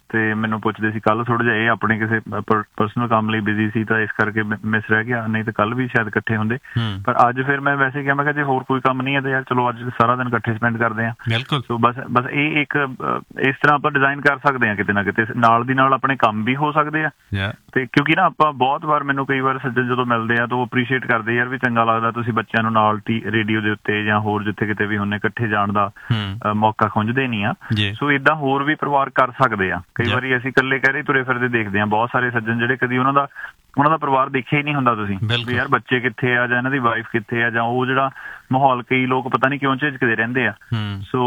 ਤੇ ਮੈਨੂੰ ਪੁੱਛਦੇ ਸੀ ਕੱਲ ਥੋੜਾ ਜਿਹਾ ਇਹ ਆਪਣੇ ਕਿਸੇ ਪਰਸਨਲ ਕੰਮ ਲਈ ਬਿਜ਼ੀ ਸੀ ਤਾਂ ਇਸ ਕਰਕੇ ਮਿਸ ਰਹਿ ਗਿਆ, ਨਹੀਂ ਤਾਂ ਕੱਲ ਵੀ ਸ਼ਾਇਦ ਇਕੱਠੇ ਹੁੰਦੇ। ਪਰ ਅੱਜ ਫਿਰ ਮੈਂ ਵੈਸੇ ਕਿਹਾ, ਮੈਂ ਕਿਹਾ ਜੇ ਹੋਰ ਕੋਈ ਕੰਮ ਨਹੀਂ ਹੈ ਤੇ ਯਾਰ ਚਲੋ ਅੱਜ ਸਾਰਾ ਦਿਨ ਇਕੱਠੇ ਸਪੈਂਡ ਕਰਦੇ ਹਾਂ। ਬਿਲਕੁਲ। ਸੋ ਬਸ ਇਹ ਇੱਕ ਇਸ ਤਰ੍ਹਾਂ ਆਪਾਂ ਡਿਜ਼ਾਈਨ ਕਰ ਸਕਦੇ ਹਾਂ ਕਿਤੇ ਨਾ ਕਿਤੇ, ਨਾਲ ਦੀ ਨਾਲ ਆਪਣੇ ਕੰਮ ਵੀ ਹੋ ਸਕਦੇ ਆ। ਤੇ ਕਿਉਂਕਿ ਨਾ ਆਪਾਂ ਬਹੁਤ ਵਾਰ, ਮੈਨੂੰ ਕਈ ਵਾਰ ਸੱਜਣ ਜਦੋਂ ਮਿਲਦੇ ਆ ਤਾਂ ਉਹ ਅਪਰੀਸ਼ੀਏਟ ਕਰਦੇ ਯਾਰ ਵੀ ਚੰਗਾ ਲੱਗਦਾ ਤੁਸੀਂ ਬੱਚਿਆਂ ਨੂੰ ਨਾਲ ਰੇਡੀਓ ਦੇ ਉੱਤੇ ਜਾਂ ਹੋਰ ਜਿੱਥੇ ਕਿਤੇ ਵੀ ਹੁੰਨੇ ਇਕੱਠੇ ਜਾਣ ਦਾ ਮੌਕਾ ਖੁੰਝਦੇ ਨਹੀਂ ਆ। ਸੋ ਏਦਾਂ ਹੋਰ ਵੀ ਪਰਿਵਾਰ ਕਰ ਸਕਦੇ ਆ। ਕਈ ਵਾਰੀ ਅਸੀਂ ਇਕੱਲੇ ਕਹਿ ਰਹੇ ਤੁਰੇ ਫਿਰਦੇ ਦੇਖਦੇ ਆ ਬਹੁਤ ਸਾਰੇ ਸੱਜਣ ਜਿਹੜੇ ਕਦੀ ਉਹਨਾਂ ਦਾ ਪਰਿਵਾਰ ਦੇਖਿਆ ਹੀ ਨਹੀਂ ਹੁੰਦਾ ਤੁਸੀਂ, ਵੀ ਯਾਰ ਬੱਚੇ ਕਿੱਥੇ ਆ ਜਾਂ ਇਹਨਾਂ ਦੀ ਵਾਈਫ ਕਿੱਥੇ ਆ, ਜਾਂ ਉਹ ਜਿਹੜਾ ਮਾਹੌਲ ਕਈ ਲੋਕ ਪਤਾ ਨਹੀਂ ਕਿਉਂ ਝਿਜਕਦੇ ਰਹਿੰਦੇ ਆ। ਸੋ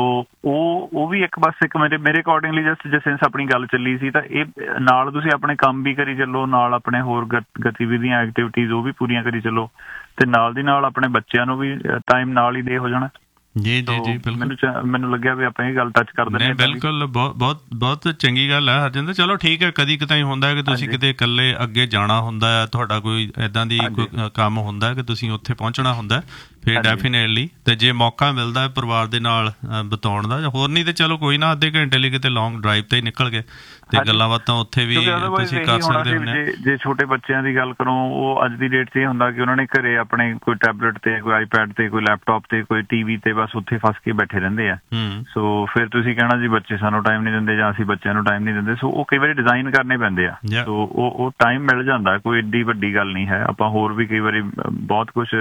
ਉਹ ਵੀ ਇੱਕ ਬਸ ਇੱਕ ਮੇਰੇ ਅਕੋਰਡਿੰਗਲੀ ਜਸਟ ਜੇ ਸਿੰਸ ਆਪਣੀ ਗੱਲ ਚੱਲੀ ਸੀ ਤਾਂ ਇਹ ਨਾਲ ਤੁਸੀਂ ਆਪਣੇ ਕੰਮ ਵੀ ਕਰੀ ਚੱਲੋ, ਨਾਲ ਆਪਣੇ ਹੋਰ ਗਤੀਵਿਧੀਆਂ ਐਕਟੀਵਿਟੀਜ਼ ਉਹ ਵੀ ਪੂਰੀਆਂ ਕਰੀ ਚੱਲੋ, ਤੇ ਨਾਲ ਦੀ ਨਾਲ ਆਪਣੇ ਬੱਚਿਆਂ ਨੂੰ ਵੀ ਟਾਈਮ ਨਾਲ ਹੀ ਦੇ ਹੋ ਜਾਣਾ। ਜੀ ਜੀ ਜੀ ਬਿਲਕੁਲ। ਮੈਨੂੰ ਲੱਗਿਆ ਵੀ ਆਪਾਂ ਇਹ ਗੱਲ ਟੱਚ ਕਰ ਦਿੰਦੇ। ਬਿਲਕੁਲ, ਬਹੁਤ ਚੰਗੀ ਗੱਲ ਹੈ ਹਰਜਿੰਦਰ। ਚਲੋ ਠੀਕ ਹੈ, ਕਦੀ ਕਿਤੇ ਹੁੰਦਾ ਹੈ ਕਿ ਤੁਸੀਂ ਕਿਤੇ ਇਕੱਲੇ ਅੱਗੇ ਜਾਣਾ ਹੁੰਦਾ ਹੈ, ਤੁਹਾਡਾ ਕੋਈ ਏਦਾਂ ਦੀ ਕੋਈ ਕੰਮ ਹੁੰਦਾ ਕਿ ਤੁਸੀਂ ਉੱਥੇ ਪਹੁੰਚਣਾ ਹੁੰਦਾ, ਫਿਰ ਡੈਫੀਨੇਟਲੀ ਤੇ ਜੇ ਮੌਕਾ ਮਿਲਦਾ ਪਰਿਵਾਰ ਦੇ ਨਾਲ ਬਿਤਾਉਣ ਦਾ, ਹੋਰ ਨਹੀਂ ਤੇ ਚਲੋ ਕੋਈ ਨਾ ਅੱਧੇ ਘੰਟੇ ਲਈ ਕਿਤੇ ਲੌਂਗ ਡਰਾਈਵ ਤੇ ਹੀ ਨਿਕਲ ਗਏ ਤੇ ਗੱਲਾਂ ਬਾਤਾਂ ਉੱਥੇ ਵੀ ਤੁਸੀਂ ਕਰ ਸਕਦੇ ਹੋ। ਜੇ ਛੋਟੇ ਬੱਚਿਆਂ ਦੀ ਗੱਲ ਕਰੋ, ਉਹ ਅੱਜ ਦੀ ਡੇਟ 'ਚ ਇਹ ਹੁੰਦਾ ਕਿ ਉਹਨਾਂ ਨੇ ਘਰੇ ਆਪਣੇ ਕੋਈ ਟੈਬਲੇਟ ਤੇ, ਕੋਈ ਆਈਪੈਡ ਤੇ, ਕੋਈ ਲੈਪਟਾਪ ਤੇ, ਕੋਈ ਟੀਵੀ ਤੇ, ਬਸ ਉੱਥੇ ਫਸ ਕੇ ਬੈਠੇ ਰਹਿੰਦੇ ਆ। ਸੋ ਫਿਰ ਤੁਸੀਂ ਕਹਿਣਾ ਜੀ ਬੱਚੇ ਸਾਨੂੰ ਟਾਈਮ ਨਹੀਂ ਦਿੰਦੇ ਜਾਂ ਅਸੀਂ ਬੱਚਿਆਂ ਨੂੰ ਟਾਈਮ ਨਹੀਂ ਦਿੰਦੇ। ਸੋ ਉਹ ਕਈ ਵਾਰੀ ਡਿਜ਼ਾਈਨ ਕਰਨੇ ਪੈਂਦੇ ਆ। ਸੋ ਉਹ ਟਾਈਮ ਮਿਲ ਜਾਂਦਾ, ਕੋਈ ਏਡੀ ਵੱਡੀ ਗੱਲ ਨਹੀਂ ਹੈ। ਆਪਾਂ ਹੋਰ ਵੀ ਕਈ ਵਾਰੀ ਬਹੁਤ ਕੁਛ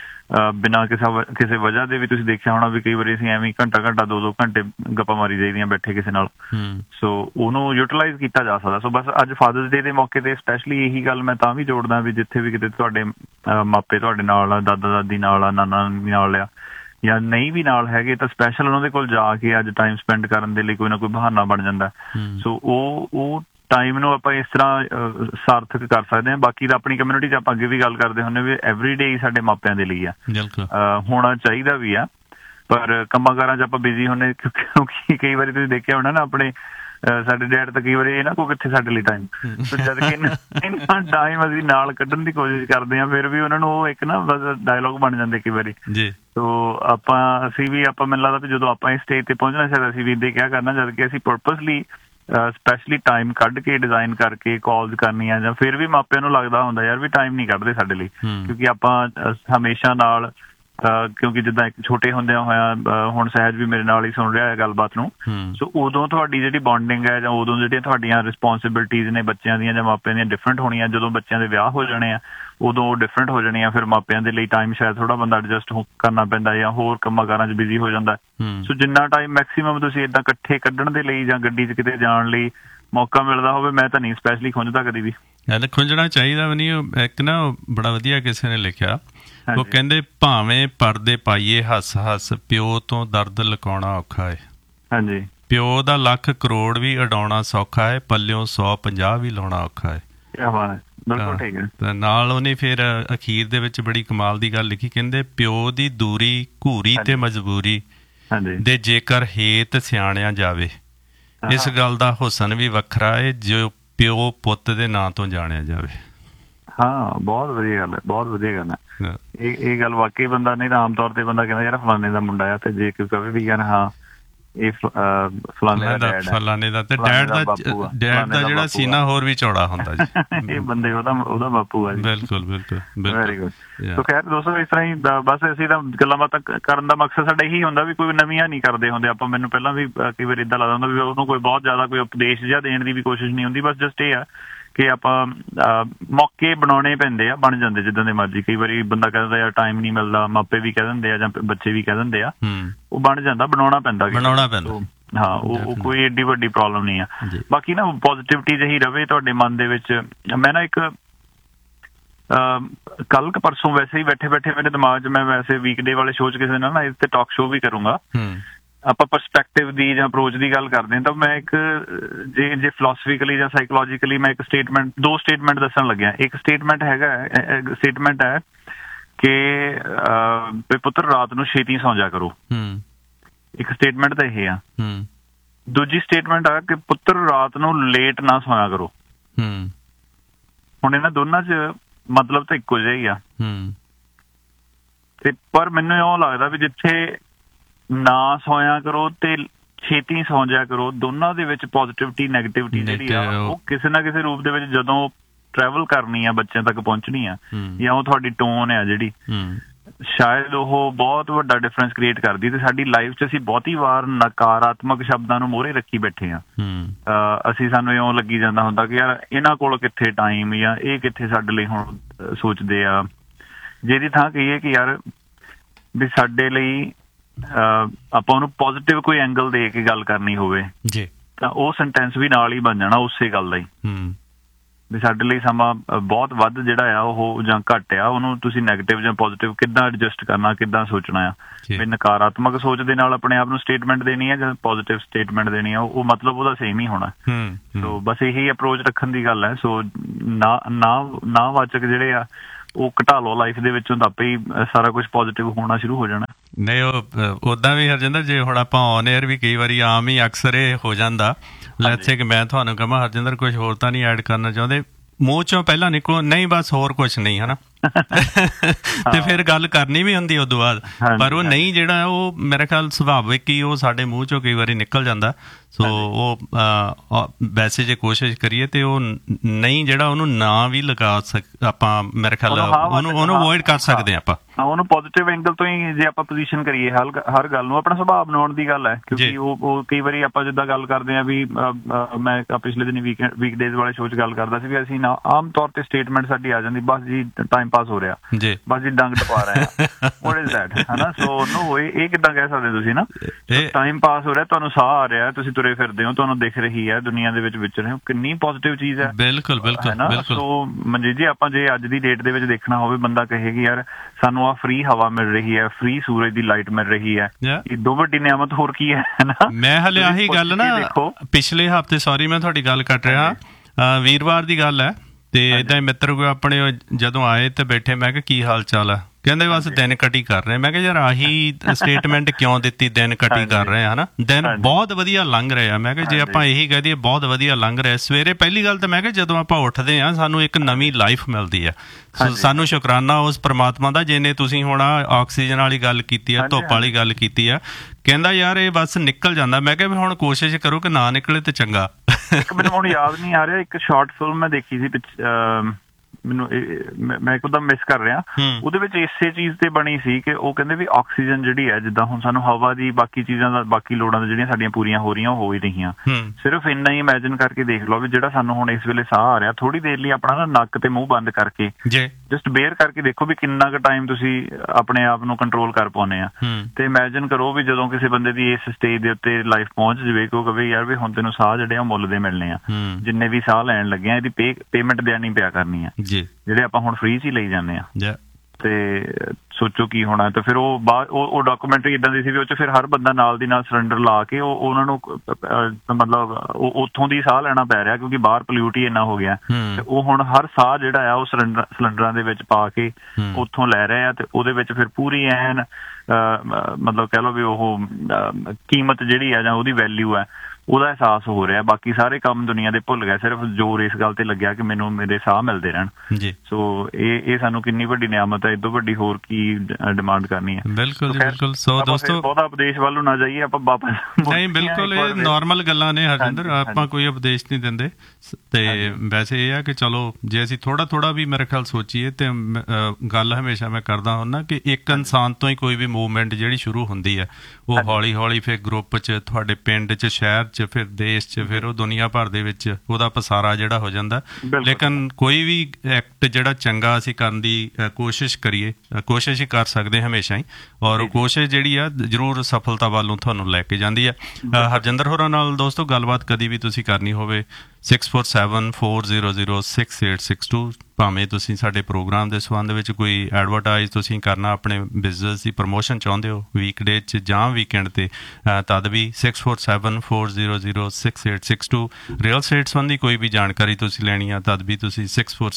ਬਿਨਾਂ ਕਿਸੇ ਵਜ੍ਹਾ ਦੇ ਵੀ ਤੁਸੀਂ ਦੇਖਿਆ ਹੋਣਾ ਵੀ ਕਈ ਵਾਰੀ ਅਸੀਂ ਐਵੇਂ ਘੰਟਾ 2-2 ਘੰਟੇ ਗੱਪਾਂ ਮਾਰੀ ਜਾਈਦੀਆਂ ਬੈਠੇ ਕਿਸੇ ਨਾਲ। ਸੋ ਉਹਨੂੰ ਯੂਟੀਲਾਈਜ਼ ਕੀਤਾ ਜਾ ਸਕਦਾ। ਸੋ ਬਸ ਅੱਜ ਫਾਦਰਸ ਡੇ ਦੇ ਮੌਕੇ ਤੇ ਸਪੈਸ਼ਲੀ ਇਹੀ ਗੱਲ ਮੈਂ ਤਾਂ ਵੀ ਜੋੜਦਾ ਵੀ ਜਿੱਥੇ ਵੀ ਕਿਤੇ ਤੁਹਾਡੇ ਮਾਪੇ ਤੁਹਾਡੇ ਨਾਲ ਆ, ਦਾਦਾ ਦਾਦੀ ਨਾਲ ਆ, ਨਾਨਾ ਨਾਲ ਆ, ਜਾਂ ਨਹੀਂ ਵੀ ਨਾਲ ਹੈਗੇ ਤਾਂ ਸਪੈਸ਼ਲ ਉਹਨਾਂ ਦੇ ਕੋਲ ਜਾ ਕੇ ਅੱਜ ਟਾਈਮ ਸਪੈਂਡ ਕਰਨ ਦੇ ਲਈ ਕੋਈ ਨਾ ਕੋਈ ਬਹਾਨਾ ਬਣ ਜਾਂਦਾ। ਸੋ ਉਹ ਟਾਈਮ ਨੂੰ ਆਪਾਂ ਇਸ ਤਰ੍ਹਾਂ ਸਾਰਥਕ ਕਰ ਸਕਦੇ ਹਾਂ। ਬਾਕੀ ਤਾਂ ਆਪਣੀ ਕਮਿਊਨਿਟੀ 'ਚ ਆਪਾਂ ਅੱਗੇ ਵੀ ਗੱਲ ਕਰਦੇ ਹੁੰਦੇ ਵੀ ਐਵਰੀ ਡੇ ਹੀ ਸਾਡੇ ਮਾਪਿਆਂ ਦੇ ਲਈ ਆ, ਹੋਣਾ ਚਾਹੀਦਾ ਵੀ ਆ। ਪਰ ਕੰਮਾਂ ਕਾਰਾਂ 'ਚ ਆਪਾਂ ਬਿਜ਼ੀ ਹੁੰਦੇ, ਕਿਉਂਕਿ ਕਈ ਵਾਰੀ ਤੁਸੀਂ ਦੇਖਿਆ ਹੋਣਾ ਨਾ ਆਪਣੇ ਸਾਡੇ ਡੈਡ ਤਾਂ ਕਈ ਵਾਰੀ ਇਹਨਾਂ ਕੋਲ ਕਿੱਥੇ ਸਾਡੇ ਲਈ ਟਾਈਮ, ਜਦ ਕਿ ਇੰਨਾ ਟਾਈਮ ਅਸੀਂ ਨਾਲ ਕੱਢਣ ਦੀ ਕੋਸ਼ਿਸ਼ ਕਰਦੇ ਹਾਂ, ਫਿਰ ਵੀ ਉਹਨਾਂ ਨੂੰ ਉਹ ਇੱਕ ਨਾ ਬਸ ਡਾਇਲੋਗ ਬਣ ਜਾਂਦੇ ਕਈ ਵਾਰੀ। ਸੋ ਅਸੀਂ ਵੀ ਮੈਨੂੰ ਲੱਗਦਾ ਵੀ ਜਦੋਂ ਆਪਾਂ ਇਸ ਸਟੇਜ ਤੇ ਪਹੁੰਚਣਾ ਸ਼ਾਇਦ ਅਸੀਂ ਵੀ ਇੱਦਾਂ ਕਿਹਾ ਕਰਨਾ, ਜਦ ਕਿ ਅਸੀਂ ਪਰਪਸਲੀ ਸਪੈਸ਼ਲੀ ਟਾਈਮ ਕੱਢ ਕੇ ਡਿਜ਼ਾਈਨ ਕਰਕੇ ਕਾਲਸ ਕਰਨੀਆਂ, ਜਾਂ ਫਿਰ ਵੀ ਮਾਪਿਆਂ ਨੂੰ ਲੱਗਦਾ ਹੁੰਦਾ ਯਾਰ ਵੀ ਟਾਈਮ ਨਹੀਂ ਕੱਢਦੇ ਸਾਡੇ ਲਈ, ਕਿਉਂਕਿ ਆਪਾਂ ਹਮੇਸ਼ਾ ਨਾਲ ਕਿਉਂਕਿ ਜਿੱਦਾਂ ਇੱਕ ਛੋਟੇ ਹੁੰਦਿਆਂ ਹੋਇਆ ਹੁਣ ਸਹਿਜ ਵੀ ਮੇਰੇ ਨਾਲ ਹੀ ਸੁਣ ਰਿਹਾ ਹੈ ਗੱਲਬਾਤ ਨੂੰ। ਸੋ ਉਦੋਂ ਤੁਹਾਡੀ ਜਿਹੜੀ ਬੌਂਡਿੰਗ ਹੈ ਜਾਂ ਉਦੋਂ ਜਿਹੜੀਆਂ ਤੁਹਾਡੀਆਂ ਰਿਸਪੋਂਸਿਬਿਲਿਟੀਜ਼ ਨੇ ਬੱਚਿਆਂ ਦੀਆਂ ਜਾਂ ਮਾਪਿਆਂ ਦੀਆਂ ਡਿਫਰੈਂਟ ਹੋਣੀਆਂ। ਜਦੋਂ ਬੱਚਿਆਂ ਦੇ ਵਿਆਹ ਹੋ ਜਾਣੇ ਆ ਉਦੋਂ ਉਹ ਡਿਫਰੈਂਟ ਹੋ ਜਾਣੀ ਆ, ਫਿਰ ਮਾਪਿਆਂ ਦੇ ਲਈ ਟਾਈਮ ਸ਼ਾਇਦ ਥੋੜਾ ਬੰਦਾ ਐਡਜਸਟ ਕਰਨਾ ਪੈਂਦਾ ਜਾਂ ਹੋਰ ਕੰਮਾਂ ਕਾਰਾਂ 'ਚ ਬਿਜ਼ੀ ਹੋ ਜਾਂਦਾ। ਸੋ ਜਿੰਨਾ ਟਾਈਮ ਮੈਕਸੀਮਮ ਤੁਸੀਂ ਏਦਾਂ ਇਕੱਠੇ ਕੱਢਣ ਦੇ ਲਈ ਜਾਂ ਗੱਡੀ 'ਚ ਕਿਤੇ ਜਾਣ ਲਈ ਮੌਕਾ ਮਿਲਦਾ ਹੋਵੇ, ਮੈਂ ਤਾਂ ਨਹੀਂ ਸਪੈਸ਼ਲੀ ਖੁੰਝਦਾ ਕਦੀ ਵੀ। ਖੁੰਝਣਾ ਚਾਹੀਦਾ ਵੀ ਨਹੀਂ। ਇੱਕ ਨਾ ਬੜਾ ਵਧੀਆ ਕਿਸੇ ਨੇ ਲਿਖਿਆ, ਉਹ ਕਹਿੰਦੇ ਭਾਵੇਂ ਪਰਦੇ ਪਾਈਏ ਹੱਸ ਹੱਸ, ਪਿਓ ਤੋਂ ਦਰਦ ਲੁਕਾਉਣਾ ਔਖਾ ਹੈ। ਹਾਂਜੀ, ਪਿਓ ਦਾ ਲੱਖ ਕਰੋੜ ਵੀ ਉਡਾਉਣਾ ਸੌਖਾ ਹੈ, ਪੱਲਿਓਂ 150 ਵੀ ਲਾਉਣਾ ਔਖਾ ਹੈ। ਬਿਲਕੁਲ ਠੀਕ ਹੈ। ਨਾਲ ਉਹਨੇ ਫਿਰ ਅਖੀਰ ਦੇ ਵਿੱਚ ਬੜੀ ਕਮਾਲ ਦੀ ਗੱਲ ਲਿਖੀ, ਕਹਿੰਦੇ ਪਿਓ ਦੀ ਦੂਰੀ ਘੂਰੀ ਤੇ ਮਜਬੂਰੀ ਦੇ ਜੇਕਰ ਹੇਤ ਸਿਆਣਿਆ ਜਾਵੇ, ਇਸ ਗੱਲ ਦਾ ਹੁਸਨ ਵੀ ਵੱਖਰਾ ਹੈ ਜੋ ਪਿਓ ਪੁੱਤ ਦੇ ਨਾਂ ਤੋਂ ਜਾਣਿਆ ਜਾਵੇ। ਹਾਂ, ਬਹੁਤ ਵਧੀਆ ਗੱਲ ਹੈ, ਬਹੁਤ ਵਧੀਆ ਗੱਲ ਹੈ। ਇਹ ਗੱਲ ਵਾਕਈ ਬੰਦਾ ਨਹੀਂ ਤਾਂ ਆਮ ਤੌਰ ਤੇ ਬੰਦਾ ਕਹਿੰਦਾ ਯਾਰ ਫਲਾਣੇ ਦਾ ਮੁੰਡਾ ਆ, ਤੇ ਜੇ ਕੋਈ ਕਵੇ ਵੀ ਯਾਰ ਹਾਂ ਇਹ ਫਲਾਣੇ ਦਾ, ਤੇ ਡੈਡ ਦਾ ਜਿਹੜਾ ਸੀਨਾ ਹੋਰ ਵੀ ਚੌੜਾ ਹੁੰਦਾ ਜੀ, ਇਹ ਬੰਦੇ ਉਹਦਾ ਬਾਪੂ ਆ ਜੀ। ਬਿਲਕੁਲ ਬਿਲਕੁਲ, ਵੈਰੀ ਗੁੱਡ। ਸੋ ਖੈਰ ਦੋਸਤੋ, ਇਸ ਤਰ੍ਹਾਂ ਹੀ ਬਸ ਅਸੀਂ ਤਾਂ ਗੱਲਾਂ ਬਾਤਾਂ ਕਰਨ ਦਾ ਮਕਸਦ ਸਾਡਾ ਇਹੀ ਹੁੰਦਾ ਵੀ ਕੋਈ ਨਵੀਆਂ ਨਹੀਂ ਕਰਦੇ ਹੁੰਦੇ ਆਪਾਂ। ਮੈਨੂੰ ਪਹਿਲਾਂ ਵੀ ਕਈ ਵਾਰ ਏਦਾਂ ਲੱਗਦਾ ਹੁੰਦਾ ਵੀ ਉਹਨੂੰ ਕੋਈ ਬਹੁਤ ਜ਼ਿਆਦਾ ਕੋਈ ਉਪਦੇਸ਼ ਜਿਹਾ ਦੇਣ ਦੀ ਵੀ ਕੋਸ਼ਿਸ਼ ਨਹੀਂ ਹੁੰਦੀ। ਬਸ ਜਸਟ ਇਹ ਆ ਕਿ ਆਪਾਂ ਮੌਕੇ ਬਣਾਉਣੇ ਪੈਂਦੇ ਆ, ਬਣ ਜਾਂਦੇ ਜਿੱਦਾਂ ਦੇ ਮਰਜ਼ੀ। ਕਈ ਵਾਰੀ ਬੰਦਾ ਕਹਿ ਦਿੰਦਾ ਯਾਰ ਟਾਈਮ ਨਹੀਂ ਮਿਲਦਾ, ਮਾਪੇ ਵੀ ਕਹਿ ਦਿੰਦੇ ਆ ਜਾਂ ਬੱਚੇ ਵੀ ਕਹਿ ਦਿੰਦੇ ਆ, ਉਹ ਬਣ ਜਾਂਦਾ, ਬਣਾਉਣਾ ਪੈਂਦਾ। ਹਾਂ, ਉਹ ਕੋਈ ਏਡੀ ਵੱਡੀ ਪ੍ਰੋਬਲਮ ਨਹੀਂ ਆ। ਬਾਕੀ ਨਾ ਪੋਜ਼ਿਟਿਵਿਟੀ ਜਿਹੀ ਰਵੇ ਤੁਹਾਡੇ ਮਨ ਦੇ ਵਿੱਚ। ਮੈਂ ਨਾ ਇੱਕ ਕੱਲ ਪਰਸੋਂ ਵੈਸੇ ਹੀ ਬੈਠੇ ਮੇਰੇ ਦਿਮਾਗ 'ਚ, ਮੈਂ ਵੈਸੇ ਵੀਕਡੇ ਵਾਲੇ ਸ਼ੋਅ 'ਚ ਕਿਸੇ ਨਾਲ ਨਾ ਇਸ ਤੇ ਟਾਕ ਸ਼ੋਅ ਵੀ ਕਰੂੰਗਾ, ਆਪਾਂ ਪਰਸਪੈਕਟਿਵ ਦੀ ਜਾਂ ਅਪਰੋਚ ਦੀ ਗੱਲ ਕਰਦੇ ਹਾਂ। ਤਾਂ ਮੈਂ ਇੱਕ ਜੇ ਫਿਲੋਸਫੀਕਲੀ ਜਾਂ ਸਾਈਕੋਲੋਜੀਕਲੀ ਮੈਂ ਇੱਕ ਦੋ ਸਟੇਟਮੈਂਟ ਦੱਸਣ ਲੱਗਿਆ। ਇੱਕ ਸਟੇਟਮੈਂਟ ਹੈ ਕਿ ਪੁੱਤਰ ਰਾਤ ਨੂੰ ਛੇਤੀ ਸੌਂ ਜਾ ਕਰੋ। ਇੱਕ ਸਟੇਟਮੈਂਟ ਤਾਂ ਇਹ ਆ। ਦੂਜੀ ਸਟੇਟਮੈਂਟ ਆ ਕਿ ਪੁੱਤਰ ਰਾਤ ਨੂੰ ਲੇਟ ਨਾ ਸੌਂਇਆ ਕਰੋ। ਹੁਣ ਇਹਨਾਂ ਦੋਨਾਂ 'ਚ ਮਤਲਬ ਤਾਂ ਇੱਕੋ ਜਿਹਾ ਹੀ ਆ, ਤੇ ਪਰ ਮੈਨੂੰ ਇਉਂ ਲੱਗਦਾ ਵੀ ਜਿੱਥੇ ਨਾ ਸੌਂਇਆ ਕਰੋ ਤੇ ਛੇਤੀ ਸੌਂ ਜਾਇਆ ਕਰੋ। ਦੋਨਾਂ ਦੇ ਵਿੱਚ ਪੋਜ਼ਿਟਿਵਿਟੀ ਨੈਗੇਟਿਵਿਟੀ ਜਿਹੜੀ ਆ ਉਹ ਕਿਸੇ ਨਾ ਕਿਸੇ ਰੂਪ ਦੇ ਵਿੱਚ ਜਦੋਂ ਟਰੈਵਲ ਕਰਨੀ ਆ, ਬੱਚਿਆਂ ਤੱਕ ਪਹੁੰਚਣੀ ਆ, ਜਾਂ ਉਹ ਤੁਹਾਡੀ ਟੋਨ ਆ ਜਿਹੜੀ, ਸ਼ਾਇਦ ਉਹ ਬਹੁਤ ਵੱਡਾ ਡਿਫਰੈਂਸ ਕ੍ਰੀਏਟ ਕਰਦੀ। ਤੇ ਸਾਡੀ ਲਾਈਫ 'ਚ ਅਸੀਂ ਬਹੁਤੀ ਵਾਰ ਨਕਾਰਾਤਮਕ ਸ਼ਬਦਾਂ ਨੂੰ ਮੋਹਰੇ ਰੱਖੀ ਬੈਠੇ ਆ। ਸਾਨੂੰ ਇਉਂ ਲੱਗੀ ਜਾਂਦਾ ਹੁੰਦਾ ਕਿ ਯਾਰ ਇਹਨਾਂ ਕੋਲ ਕਿੱਥੇ ਟਾਈਮ, ਜਾਂ ਇਹ ਕਿੱਥੇ ਸਾਡੇ ਲਈ ਹੁਣ ਸੋਚਦੇ ਆ। ਜਿਹਦੀ ਥਾਂ ਕਹੀਏ ਕਿ ਯਾਰ ਵੀ ਸਾਡੇ ਲਈ ਆਪਾਂ ਉਹਨੂੰ ਪੋਜ਼ਿਟਿਵ ਕੋਈ ਐਂਗਲ ਦੇ ਕੇ ਗੱਲ ਕਰਨੀ ਹੋਵੇ ਤਾਂ ਉਹ ਸੈਂਟੈਂਸ ਵੀ ਨਾਲ ਹੀ ਬਣ ਜਾਣਾ ਉਸੇ ਗੱਲ ਦਾ ਹੀ, ਵੀ ਸਾਡੇ ਲਈ ਸਮਾਂ ਬਹੁਤ ਵੱਧ ਜਿਹੜਾ ਆ ਉਹ ਜਾਂ ਘੱਟ ਆ, ਉਹਨੂੰ ਤੁਸੀਂ ਨੈਗੇਟਿਵ ਜਾਂ ਪੋਜ਼ਿਟਿਵ ਕਿੱਦਾਂ ਐਡਜਸਟ ਕਰਨਾ, ਕਿੱਦਾਂ ਸੋਚਣਾ ਆ। ਵੀ ਨਕਾਰਾਤਮਕ ਸੋਚ ਦੇ ਨਾਲ ਆਪਣੇ ਆਪ ਨੂੰ ਸਟੇਟਮੈਂਟ ਦੇਣੀ ਆ ਜਾਂ ਪੋਜ਼ਿਟਿਵ ਸਟੇਟਮੈਂਟ ਦੇਣੀ ਆ, ਉਹ ਮਤਲਬ ਉਹਦਾ ਸੇਮ ਹੀ ਹੋਣਾ। ਸੋ ਬਸ ਇਹੀ ਅਪਰੋਚ ਰੱਖਣ ਦੀ ਗੱਲ ਹੈ। ਸੋ ਨਾ ਵਾਚਕ ਜਿਹੜੇ ਆ ਉਹ ਘਟਾ ਲਓ ਲਾਈਫ ਦੇ ਵਿੱਚੋਂ, ਤਾਂ ਆਪੇ ਹੀ ਸਾਰਾ ਕੁਝ ਪੋਜ਼ਿਟਿਵ ਹੋਣਾ ਸ਼ੁਰੂ ਹੋ ਜਾਣਾ। ਨਹੀਂ, ਉਹ ਓਦਾਂ ਵੀ ਹਰਜਿੰਦਰ, ਜੇ ਹੁਣ ਆਪਾਂ ਔਨ ਏਅਰ ਵੀ ਕਈ ਵਾਰੀ ਆਮ ਹੀ ਅਕਸਰ ਇਹ ਹੋ ਜਾਂਦਾ, ਲੈਟਸ ਸੇ ਕਿ ਮੈਂ ਤੁਹਾਨੂੰ ਕਹਾਂ ਹਰਜਿੰਦਰ ਕੁਝ ਹੋਰ ਤਾਂ ਨਹੀਂ ਐਡ ਕਰਨਾ ਚਾਹੁੰਦੇ, ਮੂੰਹ ਚੋਂ ਪਹਿਲਾਂ ਨਿਕਲੋ ਨਹੀਂ ਬਸ ਹੋਰ ਕੁਛ ਨਹੀਂ, ਹਨਾ। ਤੇ ਫਿਰ ਗੱਲ ਕਰਨੀ ਵੀ ਹੁੰਦੀ ਉਦੋਂ ਬਾਅਦ, ਪਰ ਉਹ ਨਹੀਂ ਜਿਹੜਾ ਉਹ ਮੇਰੇ ਖਿਆਲ ਸੁਭਾਵਿਕ ਹੀ ਉਹ ਸਾਡੇ ਮੂੰਹ ਚੋਂ ਕਈ ਵਾਰੀ ਨਿਕਲ ਜਾਂਦਾ। ਸੋ ਉਹ ਵੈਸੇ ਜੇ ਕੋਸ਼ਿਸ਼ ਕਰੀਏ ਤੇ ਉਹ ਨਹੀਂ ਜਿਹੜਾ ਉਹਨੂੰ ਨਾ ਵੀ ਲਗਾ ਆਪਾਂ ਮੇਰੇ ਖਿਆਲ ਉਹਨੂੰ ਅਵੋਇਡ ਕਰ ਸਕਦੇ ਆਪਾਂ। ਉਹਨੂੰ ਪੋਜ਼ਿਟਿਵ ਐਂਗਲ ਤੋਂ ਹੀ ਜੇ ਆਪਾਂ ਪੋਜੀਸ਼ਨ ਕਰੀਏ ਹਰ ਗੱਲ ਨੂੰ, ਆਪਣਾ ਸੁਭਾਅ ਬਣਾਉਣ ਦੀ ਗੱਲ ਹੈ। ਕਿਉਂਕਿ ਉਹ ਕਈ ਵਾਰੀ ਆਪਾਂ ਜਿੱਦਾਂ ਗੱਲ ਕਰਦੇ ਹਾਂ ਵੀ ਮੈਂ ਪਿਛਲੇ ਦਿਨ ਵੀਕਡੇਜ਼ ਵਾਲੇ ਸ਼ੋਅ 'ਚ ਗੱਲ ਕਰਦਾ ਸੀ ਵੀ ਅਸੀਂ ਨਾ ਆਮ ਤੌਰ ਤੇ ਸਟੇਟਮੈਂਟ ਸਾਡੀ ਆ ਜਾਂਦੀ, ਬਸ ਜੀ ਟਾਈਮ ਪਾਸ ਹੋ ਰਿਹਾ, ਬਸ ਜੀ ਡੰਗ ਟਪਾ ਰਹੇ ਆ, ਵਾਟ ਇਜ਼ ਦੈਟ, ਹਨਾ। ਸੋ ਨੋ, ਇਹ ਕਿੱਦਾਂ ਕਹਿ ਸਕਦੇ ਤੁਸੀਂ ਨਾ, ਟਾਈਮ ਪਾਸ ਹੋ ਰਿਹਾ, ਤੁਹਾਨੂੰ ਸਾਹ ਆ ਰਿਹਾ, ਤੁਸੀਂ ਤੁਰੇ ਫਿਰਦੇ ਹੋ, ਤੁਹਾਨੂੰ ਦਿਖ ਰਹੀ ਹੈ ਦੁਨੀਆ ਦੇ ਵਿੱਚ ਵਿਚਰ ਰਹੇ ਹੋ, ਕਿੰਨੀ ਪੋਜ਼ਿਟਿਵ ਚੀਜ਼ ਹੈ। ਬਿਲਕੁਲ ਬਿਲਕੁਲ। ਸੋ ਮਨਜੀਤ ਜੀ, ਆਪਾਂ ਜੇ ਅੱਜ ਦੀ ਡੇਟ ਦੇ ਵਿੱਚ ਦੇਖਣਾ ਹੋਵੇ, ਬੰਦਾ ਕਹੇ ਕਿ ਯਾਰ ਸਾਨੂੰ ਆ ਫ੍ਰੀ ਹਵਾ ਮਿਲ ਰਹੀ ਹੈ, ਫ੍ਰੀ ਸੂਰਜ ਦੀ ਲਾਈਟ ਮਿਲ ਰਹੀ ਹੈ, ਏਦੋਂ ਵੱਡੀ ਨਿਆਮਤ ਹੋਰ ਕੀ ਹੈ ਨਾ। ਮੈਂ ਹਲੇ ਆਹੀ ਗੱਲ ਨਾ ਪਿਛਲੇ ਹਫ਼ਤੇ, ਸੌਰੀ ਮੈਂ ਤੁਹਾਡੀ ਗੱਲ ਕੱਟ ਰਿਹਾ, ਵੀਰਵਾਰ ਦੀ ਗੱਲ ਹੈ, ਤੇ ਏਦਾਂ ਹੀ ਮਿੱਤਰ ਕੋਈ ਆਪਣੇ ਜਦੋਂ ਆਏ ਤੇ ਬੈਠੇ, ਮੈਂ ਕਿਹਾ ਕੀ ਹਾਲ ਚਾਲ ਆ, ਕਹਿੰਦੇ ਬਸ ਦਿਨ ਕਟੀ ਕਰ ਰਹੇ। ਮੈਂ ਕਿਹਾ ਯਾਰ ਆਹੀ ਸਟੇਟਮੈਂਟ ਕਿਉਂ ਦਿੱਤੀ, ਦਿਨ ਕਟੀ ਕਰ ਰਹੇ ਹਨਾ, ਦਿਨ ਬਹੁਤ ਵਧੀਆ ਲੰਘ ਰਹੇ ਆ। ਮੈਂ ਕਿਹਾ ਜੇ ਆਪਾਂ ਇਹੀ ਕਹਿ ਦਈਏ ਬਹੁਤ ਵਧੀਆ ਲੰਘ ਰਿਹਾ ਸਵੇਰੇ, ਪਹਿਲੀ ਗੱਲ ਤਾਂ ਮੈਂ ਕਿਹਾ ਜਦੋਂ ਆਪਾਂ ਉੱਠਦੇ ਹਾਂ ਸਾਨੂੰ ਇੱਕ ਨਵੀਂ ਲਾਈਫ ਮਿਲਦੀ ਆ, ਸਾਨੂੰ ਸ਼ੁਕਰਾਨਾ ਉਸ ਪਰਮਾਤਮਾ ਦਾ ਜਿਹਨੇ ਤੁਸੀਂ ਹੁਣ ਆਕਸੀਜਨ ਵਾਲੀ ਗੱਲ ਕੀਤੀ ਆ, ਧੁੱਪ ਵਾਲੀ ਗੱਲ ਕੀਤੀ ਆ। ਕਹਿੰਦਾ ਯਾਰ ਇਹ ਬਸ ਨਿਕਲ ਜਾਂਦਾ। ਮੈਂ ਕਿਹਾ ਵੀ ਹੁਣ ਕੋਸ਼ਿਸ਼ ਕਰੋ ਕਿ ਨਾ ਨਿਕਲੇ ਤੇ ਚੰਗਾ। ਮੈਨੂੰ ਹੁਣ ਯਾਦ ਨਹੀਂ ਆ ਰਿਹਾ, ਇੱਕ ਸ਼ਾਰਟ ਫਿਲਮ ਮੈਂ ਦੇਖੀ ਸੀ, ਮੈਨੂੰ ਮੈਂ ਇੱਕਦਮ ਮਿਸ ਕਰ ਰਿਹਾ, ਉਹਦੇ ਵਿੱਚ ਇਸੇ ਚੀਜ਼ ਤੇ ਬਣੀ ਸੀ ਕਿ ਉਹ ਕਹਿੰਦੇ ਵੀ ਆਕਸੀਜਨ ਜਿਹੜੀ ਹੈ, ਜਿੱਦਾਂ ਹੁਣ ਸਾਨੂੰ ਹਵਾ ਦੀ ਬਾਕੀ ਚੀਜ਼ਾਂ ਦਾ, ਬਾਕੀ ਲੋੜਾਂ ਦਾ ਜਿਹੜੀਆਂ ਸਾਡੀਆਂ ਪੂਰੀਆਂ ਹੋ ਰਹੀਆਂ ਉਹ ਹੋ ਹੀ ਰਹੀਆਂ, ਸਿਰਫ ਇੰਨਾ ਹੀ ਇਮੈਜਿਨ ਕਰਕੇ ਦੇਖ ਲਓ ਵੀ ਜਿਹੜਾ ਸਾਨੂੰ ਹੁਣ ਇਸ ਵੇਲੇ ਸਾਹ ਆ ਰਿਹਾ, ਥੋੜੀ ਦੇਰ ਲਈ ਆਪਣਾ ਨਾ ਨੱਕ ਤੇ ਮੂੰਹ ਬੰਦ ਕਰਕੇ ਜਸਟ ਬੇਅਰ ਕਰਕੇ ਦੇਖੋ ਵੀ ਕਿੰਨਾ ਕੁ ਟਾਈਮ ਤੁਸੀਂ ਆਪਣੇ ਆਪ ਨੂੰ ਕੰਟਰੋਲ ਕਰ ਪਾਉਂਦੇ ਆ। ਤੇ ਇਮੈਜਿਨ ਕਰੋ ਵੀ ਜਦੋਂ ਕਿਸੇ ਬੰਦੇ ਦੀ ਇਸ ਸਟੇਜ ਦੇ ਉੱਤੇ ਲਾਈਫ ਪਹੁੰਚ ਜਾਵੇ ਕਿ ਉਹ ਕਹੇ ਯਾਰ ਵੀ ਹੁਣ ਤੈਨੂੰ ਸਾਹ ਜਿਹੜੇ ਆ ਮੁੱਲ ਦੇ ਮਿਲਣੇ ਆ, ਜਿੰਨੇ ਵੀ ਸਾਹ ਲੈਣ ਲੱਗੇ ਆ ਇਹਦੀ ਪੇਮੈਂਟ ਦੇਣੀ ਪਿਆ ਕਰਨੀ ਆ, ਜਿਹੜੇ ਆਪਾਂ ਹੁਣ ਫ੍ਰੀ 'ਚ ਹੀ ਲਈ ਜਾਂਦੇ ਆ। ਤੇ ਸੋਚੋ ਕੀ ਹੋਣਾ। ਤੇ ਫਿਰ ਉਹ ਡਾਕੂਮੈਂਟਰੀ ਏਦਾਂ ਦੀ ਸੀ ਵੀ ਉਹ 'ਚ ਫਿਰ ਹਰ ਬੰਦਾ ਨਾਲ ਦੀ ਨਾਲ ਸਿਲੰਡਰ ਲਾ ਕੇ ਉਹਨਾਂ ਨੂੰ ਮਤਲਬ ਉੱਥੋਂ ਦੀ ਸਾਹ ਲੈਣਾ ਪੈ ਰਿਹਾ, ਕਿਉਂਕਿ ਬਾਹਰ ਪੋਲਿਊਟ ਹੀ ਇੰਨਾ ਹੋ ਗਿਆ। ਤੇ ਉਹ ਹੁਣ ਹਰ ਸਾਹ ਜਿਹੜਾ ਆ ਉਹ ਸਿਲੰਡਰਾਂ ਦੇ ਵਿੱਚ ਪਾ ਕੇ ਉੱਥੋਂ ਲੈ ਰਹੇ ਆ, ਤੇ ਉਹਦੇ ਵਿੱਚ ਫਿਰ ਪੂਰੀ ਐਨ ਮਤਲਬ ਕਹਿ ਲਓ ਵੀ ਉਹ ਕੀਮਤ ਜਿਹੜੀ ਆ ਜਾਂ ਉਹਦੀ ਵੈਲਿਊ ਹੈ ਉਹਦਾ ਅਹਿਸਾਸ ਹੋ ਰਿਹਾ। ਬਾਕੀ ਸਾਰੇ ਕੰਮ ਦੁਨੀਆ ਦੇ ਭੁੱਲ ਗਿਆ, ਸਿਰਫ ਜ਼ੋਰ ਇਸ ਗੱਲ ਤੇ ਲੱਗਿਆ ਕਿ ਮੈਨੂੰ ਮੇਰੇ ਸਾਹ ਮਿਲਦੇ ਰਹਿਣ। ਸੋ ਇਹ ਸਾਨੂੰ ਕਿੰਨੀ ਵੱਡੀ ਨਿਆਮਤ ਹੈ, ਇਹ ਤੋਂ ਵੱਡੀ ਹੋਰ ਕੀ ਡਿਮਾਂਡ ਕਰਨੀ ਹੈ। ਬਿਲਕੁਲ ਜੀ ਬਿਲਕੁਲ। ਸੋ ਦੋਸਤੋ, ਬਹੁਤਾ ਉਪਦੇਸ਼ ਵੱਲ ਨੂੰ ਨਾ ਜਾਈਏ ਆਪਾਂ, ਵਾਪਸ ਨਹੀਂ, ਬਿਲਕੁਲ ਇਹ ਨਾਰਮਲ ਗੱਲਾਂ ਨੇ ਹਰਜਿੰਦਰ, ਆਪਾਂ ਕੋਈ ਉਪਦੇਸ਼ ਨਹੀਂ ਦਿੰਦੇ। ਤੇ ਵੈਸੇ ਇਹ ਆ ਕਿ ਚਲੋ ਜੇ ਅਸੀਂ ਥੋੜਾ ਵੀ ਮੇਰੇ ਖਿਆਲ ਸੋਚੀਏ, ਤੇ ਗੱਲ ਹਮੇਸ਼ਾ ਮੈਂ ਕਰਦਾ ਹੁੰਦਾ ਕਿ ਇੱਕ ਇਨਸਾਨ ਤੋਂ ਹੀ ਕੋਈ ਵੀ ਮੂਵਮੈਂਟ ਜਿਹੜੀ ਸ਼ੁਰੂ ਹੁੰਦੀ ਹੈ, ਉਹ ਹੌਲੀ ਹੌਲੀ ਫਿਰ ਗਰੁੱਪ 'ਚ, ਤੁਹਾਡੇ ਪਿੰਡ 'ਚ, ਸ਼ਹਿਰ 'ਚ, ਫਿਰ ਦੇਸ਼ 'ਚ, ਫਿਰ ਉਹ ਦੁਨੀਆ ਭਰ ਦੇ ਵਿੱਚ ਉਹਦਾ ਪਸਾਰਾ ਜਿਹੜਾ ਹੋ ਜਾਂਦਾ। ਲੇਕਿਨ ਕੋਈ ਵੀ ਐਕਟ ਜਿਹੜਾ ਚੰਗਾ ਅਸੀਂ ਕਰਨ ਦੀ ਕੋਸ਼ਿਸ਼ ਕਰੀਏ, ਕੋਸ਼ਿਸ਼ ਹੀ ਕਰ ਸਕਦੇ ਹਮੇਸ਼ਾ ਹੀ, ਔਰ ਕੋਸ਼ਿਸ਼ ਜਿਹੜੀ ਆ ਜ਼ਰੂਰ ਸਫਲਤਾ ਵੱਲੋਂ ਤੁਹਾਨੂੰ ਲੈ ਕੇ ਜਾਂਦੀ ਹੈ। ਹਰਜਿੰਦਰ ਹੋਰਾਂ ਨਾਲ ਦੋਸਤੋ ਗੱਲਬਾਤ ਕਦੀ ਵੀ ਤੁਸੀਂ ਕਰਨੀ ਹੋਵੇ 6474006862, ਭਾਵੇਂ ਤੁਸੀਂ ਸਾਡੇ ਪ੍ਰੋਗਰਾਮ ਦੇ ਸੰਬੰਧ ਵਿੱਚ ਕੋਈ ਐਡਵਰਟਾਈਜ਼ ਤੁਸੀਂ ਕਰਨਾ, ਆਪਣੇ ਬਿਜ਼ਨਸ ਦੀ ਪ੍ਰਮੋਸ਼ਨ ਚਾਹੁੰਦੇ ਹੋ ਵੀਕਡੇ 'ਚ ਜਾਂ ਵੀਕਐਂਡ 'ਤੇ, ਤਦ ਵੀ 6474006862। ਰੀਅਲ ਸਟੇਟ ਸੰਬੰਧੀ ਕੋਈ ਵੀ ਜਾਣਕਾਰੀ ਤੁਸੀਂ ਲੈਣੀ ਆ, ਤਦ ਵੀ ਤੁਸੀਂ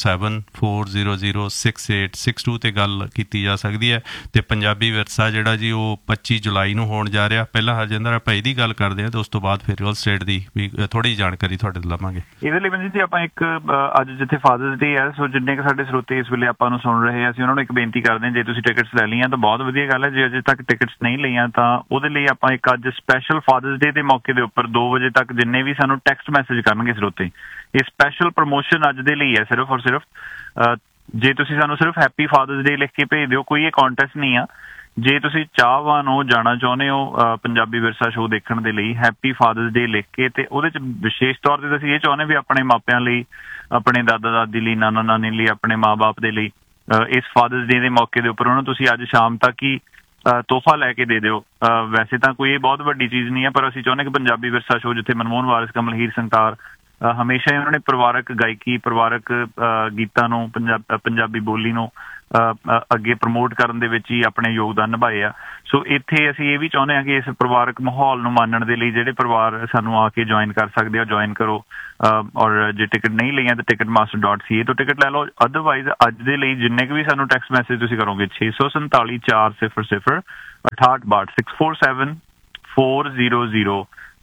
6474006862 'ਤੇ ਗੱਲ ਕੀਤੀ ਜਾ ਸਕਦੀ ਹੈ। ਅਤੇ ਪੰਜਾਬੀ ਵਿਰਸਾ ਜਿਹੜਾ ਜੀ ਉਹ 25 ਜੁਲਾਈ ਨੂੰ ਹੋਣ ਜਾ ਰਿਹਾ। ਪਹਿਲਾਂ ਹਰਜਿੰਦਰ ਆਪਾਂ ਇਹਦੀ ਗੱਲ ਕਰਦੇ ਹਾਂ, ਤੇ ਉਸ ਤੋਂ ਬਾਅਦ ਫਿਰ ਰੀਅਲ ਸਟੇਟ ਦੀ ਵੀ ਥੋੜ੍ਹੀ ਜਾਣਕਾਰੀ ਤੁਹਾਡੇ ਤੋਂ ਲਵਾਂਗੇ। ਇਹਦੇ ਲਈ ਜੀ ਆਪਾਂ ਇੱਕ ਅੱਜ ਜਿੱਥੇ ਫਾਦਰਸ ਡੇ ਹੈ, ਸੋ ਜਿੰਨੇ ਕੁ ਸਾਡੇ ਸਰੋਤੇ ਇਸ ਵੇਲੇ ਆਪਾਂ ਨੂੰ ਸੁਣ ਰਹੇ ਆ, ਅਸੀਂ ਉਹਨਾਂ ਨੂੰ ਇੱਕ ਬੇਨਤੀ ਕਰਦੇ ਹਾਂ, ਜੇ ਤੁਸੀਂ ਟਿਕਟਸ ਲੈ ਲਈਆਂ ਤਾਂ ਬਹੁਤ ਵਧੀਆ ਗੱਲ ਹੈ। ਜੇ ਅਜੇ ਤੱਕ ਟਿਕਟਸ ਨਹੀਂ ਲਈਆਂ ਤਾਂ ਉਹਦੇ ਲਈ ਆਪਾਂ ਇੱਕ ਅੱਜ ਸਪੈਸ਼ਲ ਫਾਦਰਸ ਡੇ ਦੇ ਮੌਕੇ ਦੇ ਉੱਪਰ 2 ਵਜੇ ਤੱਕ ਜਿੰਨੇ ਵੀ ਸਾਨੂੰ ਟੈਕਸਟ ਮੈਸੇਜ ਕਰਨਗੇ ਸਰੋਤੇ, ਇਹ ਸਪੈਸ਼ਲ ਪ੍ਰਮੋਸ਼ਨ ਅੱਜ ਦੇ ਲਈ ਹੈ ਸਿਰਫ ਔਰ ਸਿਰਫ। ਜੇ ਤੁਸੀਂ ਸਾਨੂੰ ਸਿਰਫ ਹੈਪੀ ਫਾਦਰਸ ਡੇ ਲਿਖ ਕੇ ਭੇਜ ਦਿਓ, ਕੋਈ ਇਹ ਕੰਟੈਸਟ ਨਹੀਂ ਆ। ਜੇ ਤੁਸੀਂ ਚਾਹਵਾਨ ਹੋ, ਜਾਣਾ ਚਾਹੁੰਦੇ ਹੋ ਪੰਜਾਬੀ ਵਿਰਸਾ ਸ਼ੋਅ ਦੇਖਣ ਦੇ ਲਈ, ਹੈਪੀ ਫਾਦਰਸ ਡੇ ਲਿਖ ਕੇ, ਤੇ ਉਹਦੇ 'ਚ ਵਿਸ਼ੇਸ਼ ਤੌਰ 'ਤੇ ਅਸੀਂ ਇਹ ਚਾਹੁੰਦੇ ਵੀ ਆਪਣੇ ਮਾਪਿਆਂ ਲਈ, ਆਪਣੇ ਦਾਦਾ ਦਾਦੀ ਲਈ, ਨਾਨਾ ਨਾਨੀ ਲਈ, ਆਪਣੇ ਮਾਂ-ਬਾਪ ਦੇ ਲਈ ਇਸ ਫਾਦਰਸ ਡੇ ਦੇ ਮੌਕੇ ਦੇ ਉੱਪਰ ਉਹਨਾਂ ਨੂੰ ਤੁਸੀਂ ਅੱਜ ਸ਼ਾਮ ਤੱਕ ਹੀ ਤੋਹਫਾ ਲੈ ਕੇ ਦੇ ਦਿਓ। ਵੈਸੇ ਤਾਂ ਕੋਈ ਇਹ ਬਹੁਤ ਵੱਡੀ ਚੀਜ਼ ਨਹੀਂ ਹੈ, ਪਰ ਅਸੀਂ ਚਾਹੁੰਦੇ ਕਿ ਪੰਜਾਬੀ ਵਿਰਸਾ ਸ਼ੋਅ, ਜਿੱਥੇ ਮਨਮੋਹਨ ਵਾਰਿਸ, ਕਮਲ ਹੀਰ ਸੰਤਾਰ ਹਮੇਸ਼ਾ ਹੀ ਉਹਨਾਂ ਨੇ ਪਰਿਵਾਰਕ ਗਾਇਕੀ, ਪਰਿਵਾਰਕ ਗੀਤਾਂ ਨੂੰ, ਪੰਜਾਬੀ ਬੋਲੀ ਨੂੰ ਅੱਗੇ ਪ੍ਰਮੋਟ ਕਰਨ ਦੇ ਵਿੱਚ ਹੀ ਆਪਣੇ ਯੋਗਦਾਨ ਨਿਭਾਏ ਆ। ਸੋ ਇੱਥੇ ਅਸੀਂ ਇਹ ਵੀ ਚਾਹੁੰਦੇ ਹਾਂ ਕਿ ਇਸ ਪਰਿਵਾਰਕ ਮਾਹੌਲ ਨੂੰ ਮਾਣਨ ਦੇ ਲਈ ਜਿਹੜੇ ਪਰਿਵਾਰ ਸਾਨੂੰ ਆ ਕੇ ਜੁਆਇਨ ਕਰ ਸਕਦੇ ਆ, ਜੁਆਇਨ ਕਰੋ। ਔਰ ਜੇ ਟਿਕਟ ਨਹੀਂ ਲਈਆਂ ਤਾਂ ticketmaster.ca ਤੋਂ ਟਿਕਟ ਲੈ ਲਓ। ਅਦਰਵਾਈਜ਼ ਅੱਜ ਦੇ ਲਈ ਜਿੰਨੇ ਕੁ ਵੀ ਸਾਨੂੰ ਟੈਕਸਟ ਮੈਸੇਜ ਤੁਸੀਂ ਕਰੋਗੇ 647 400 6862 647 400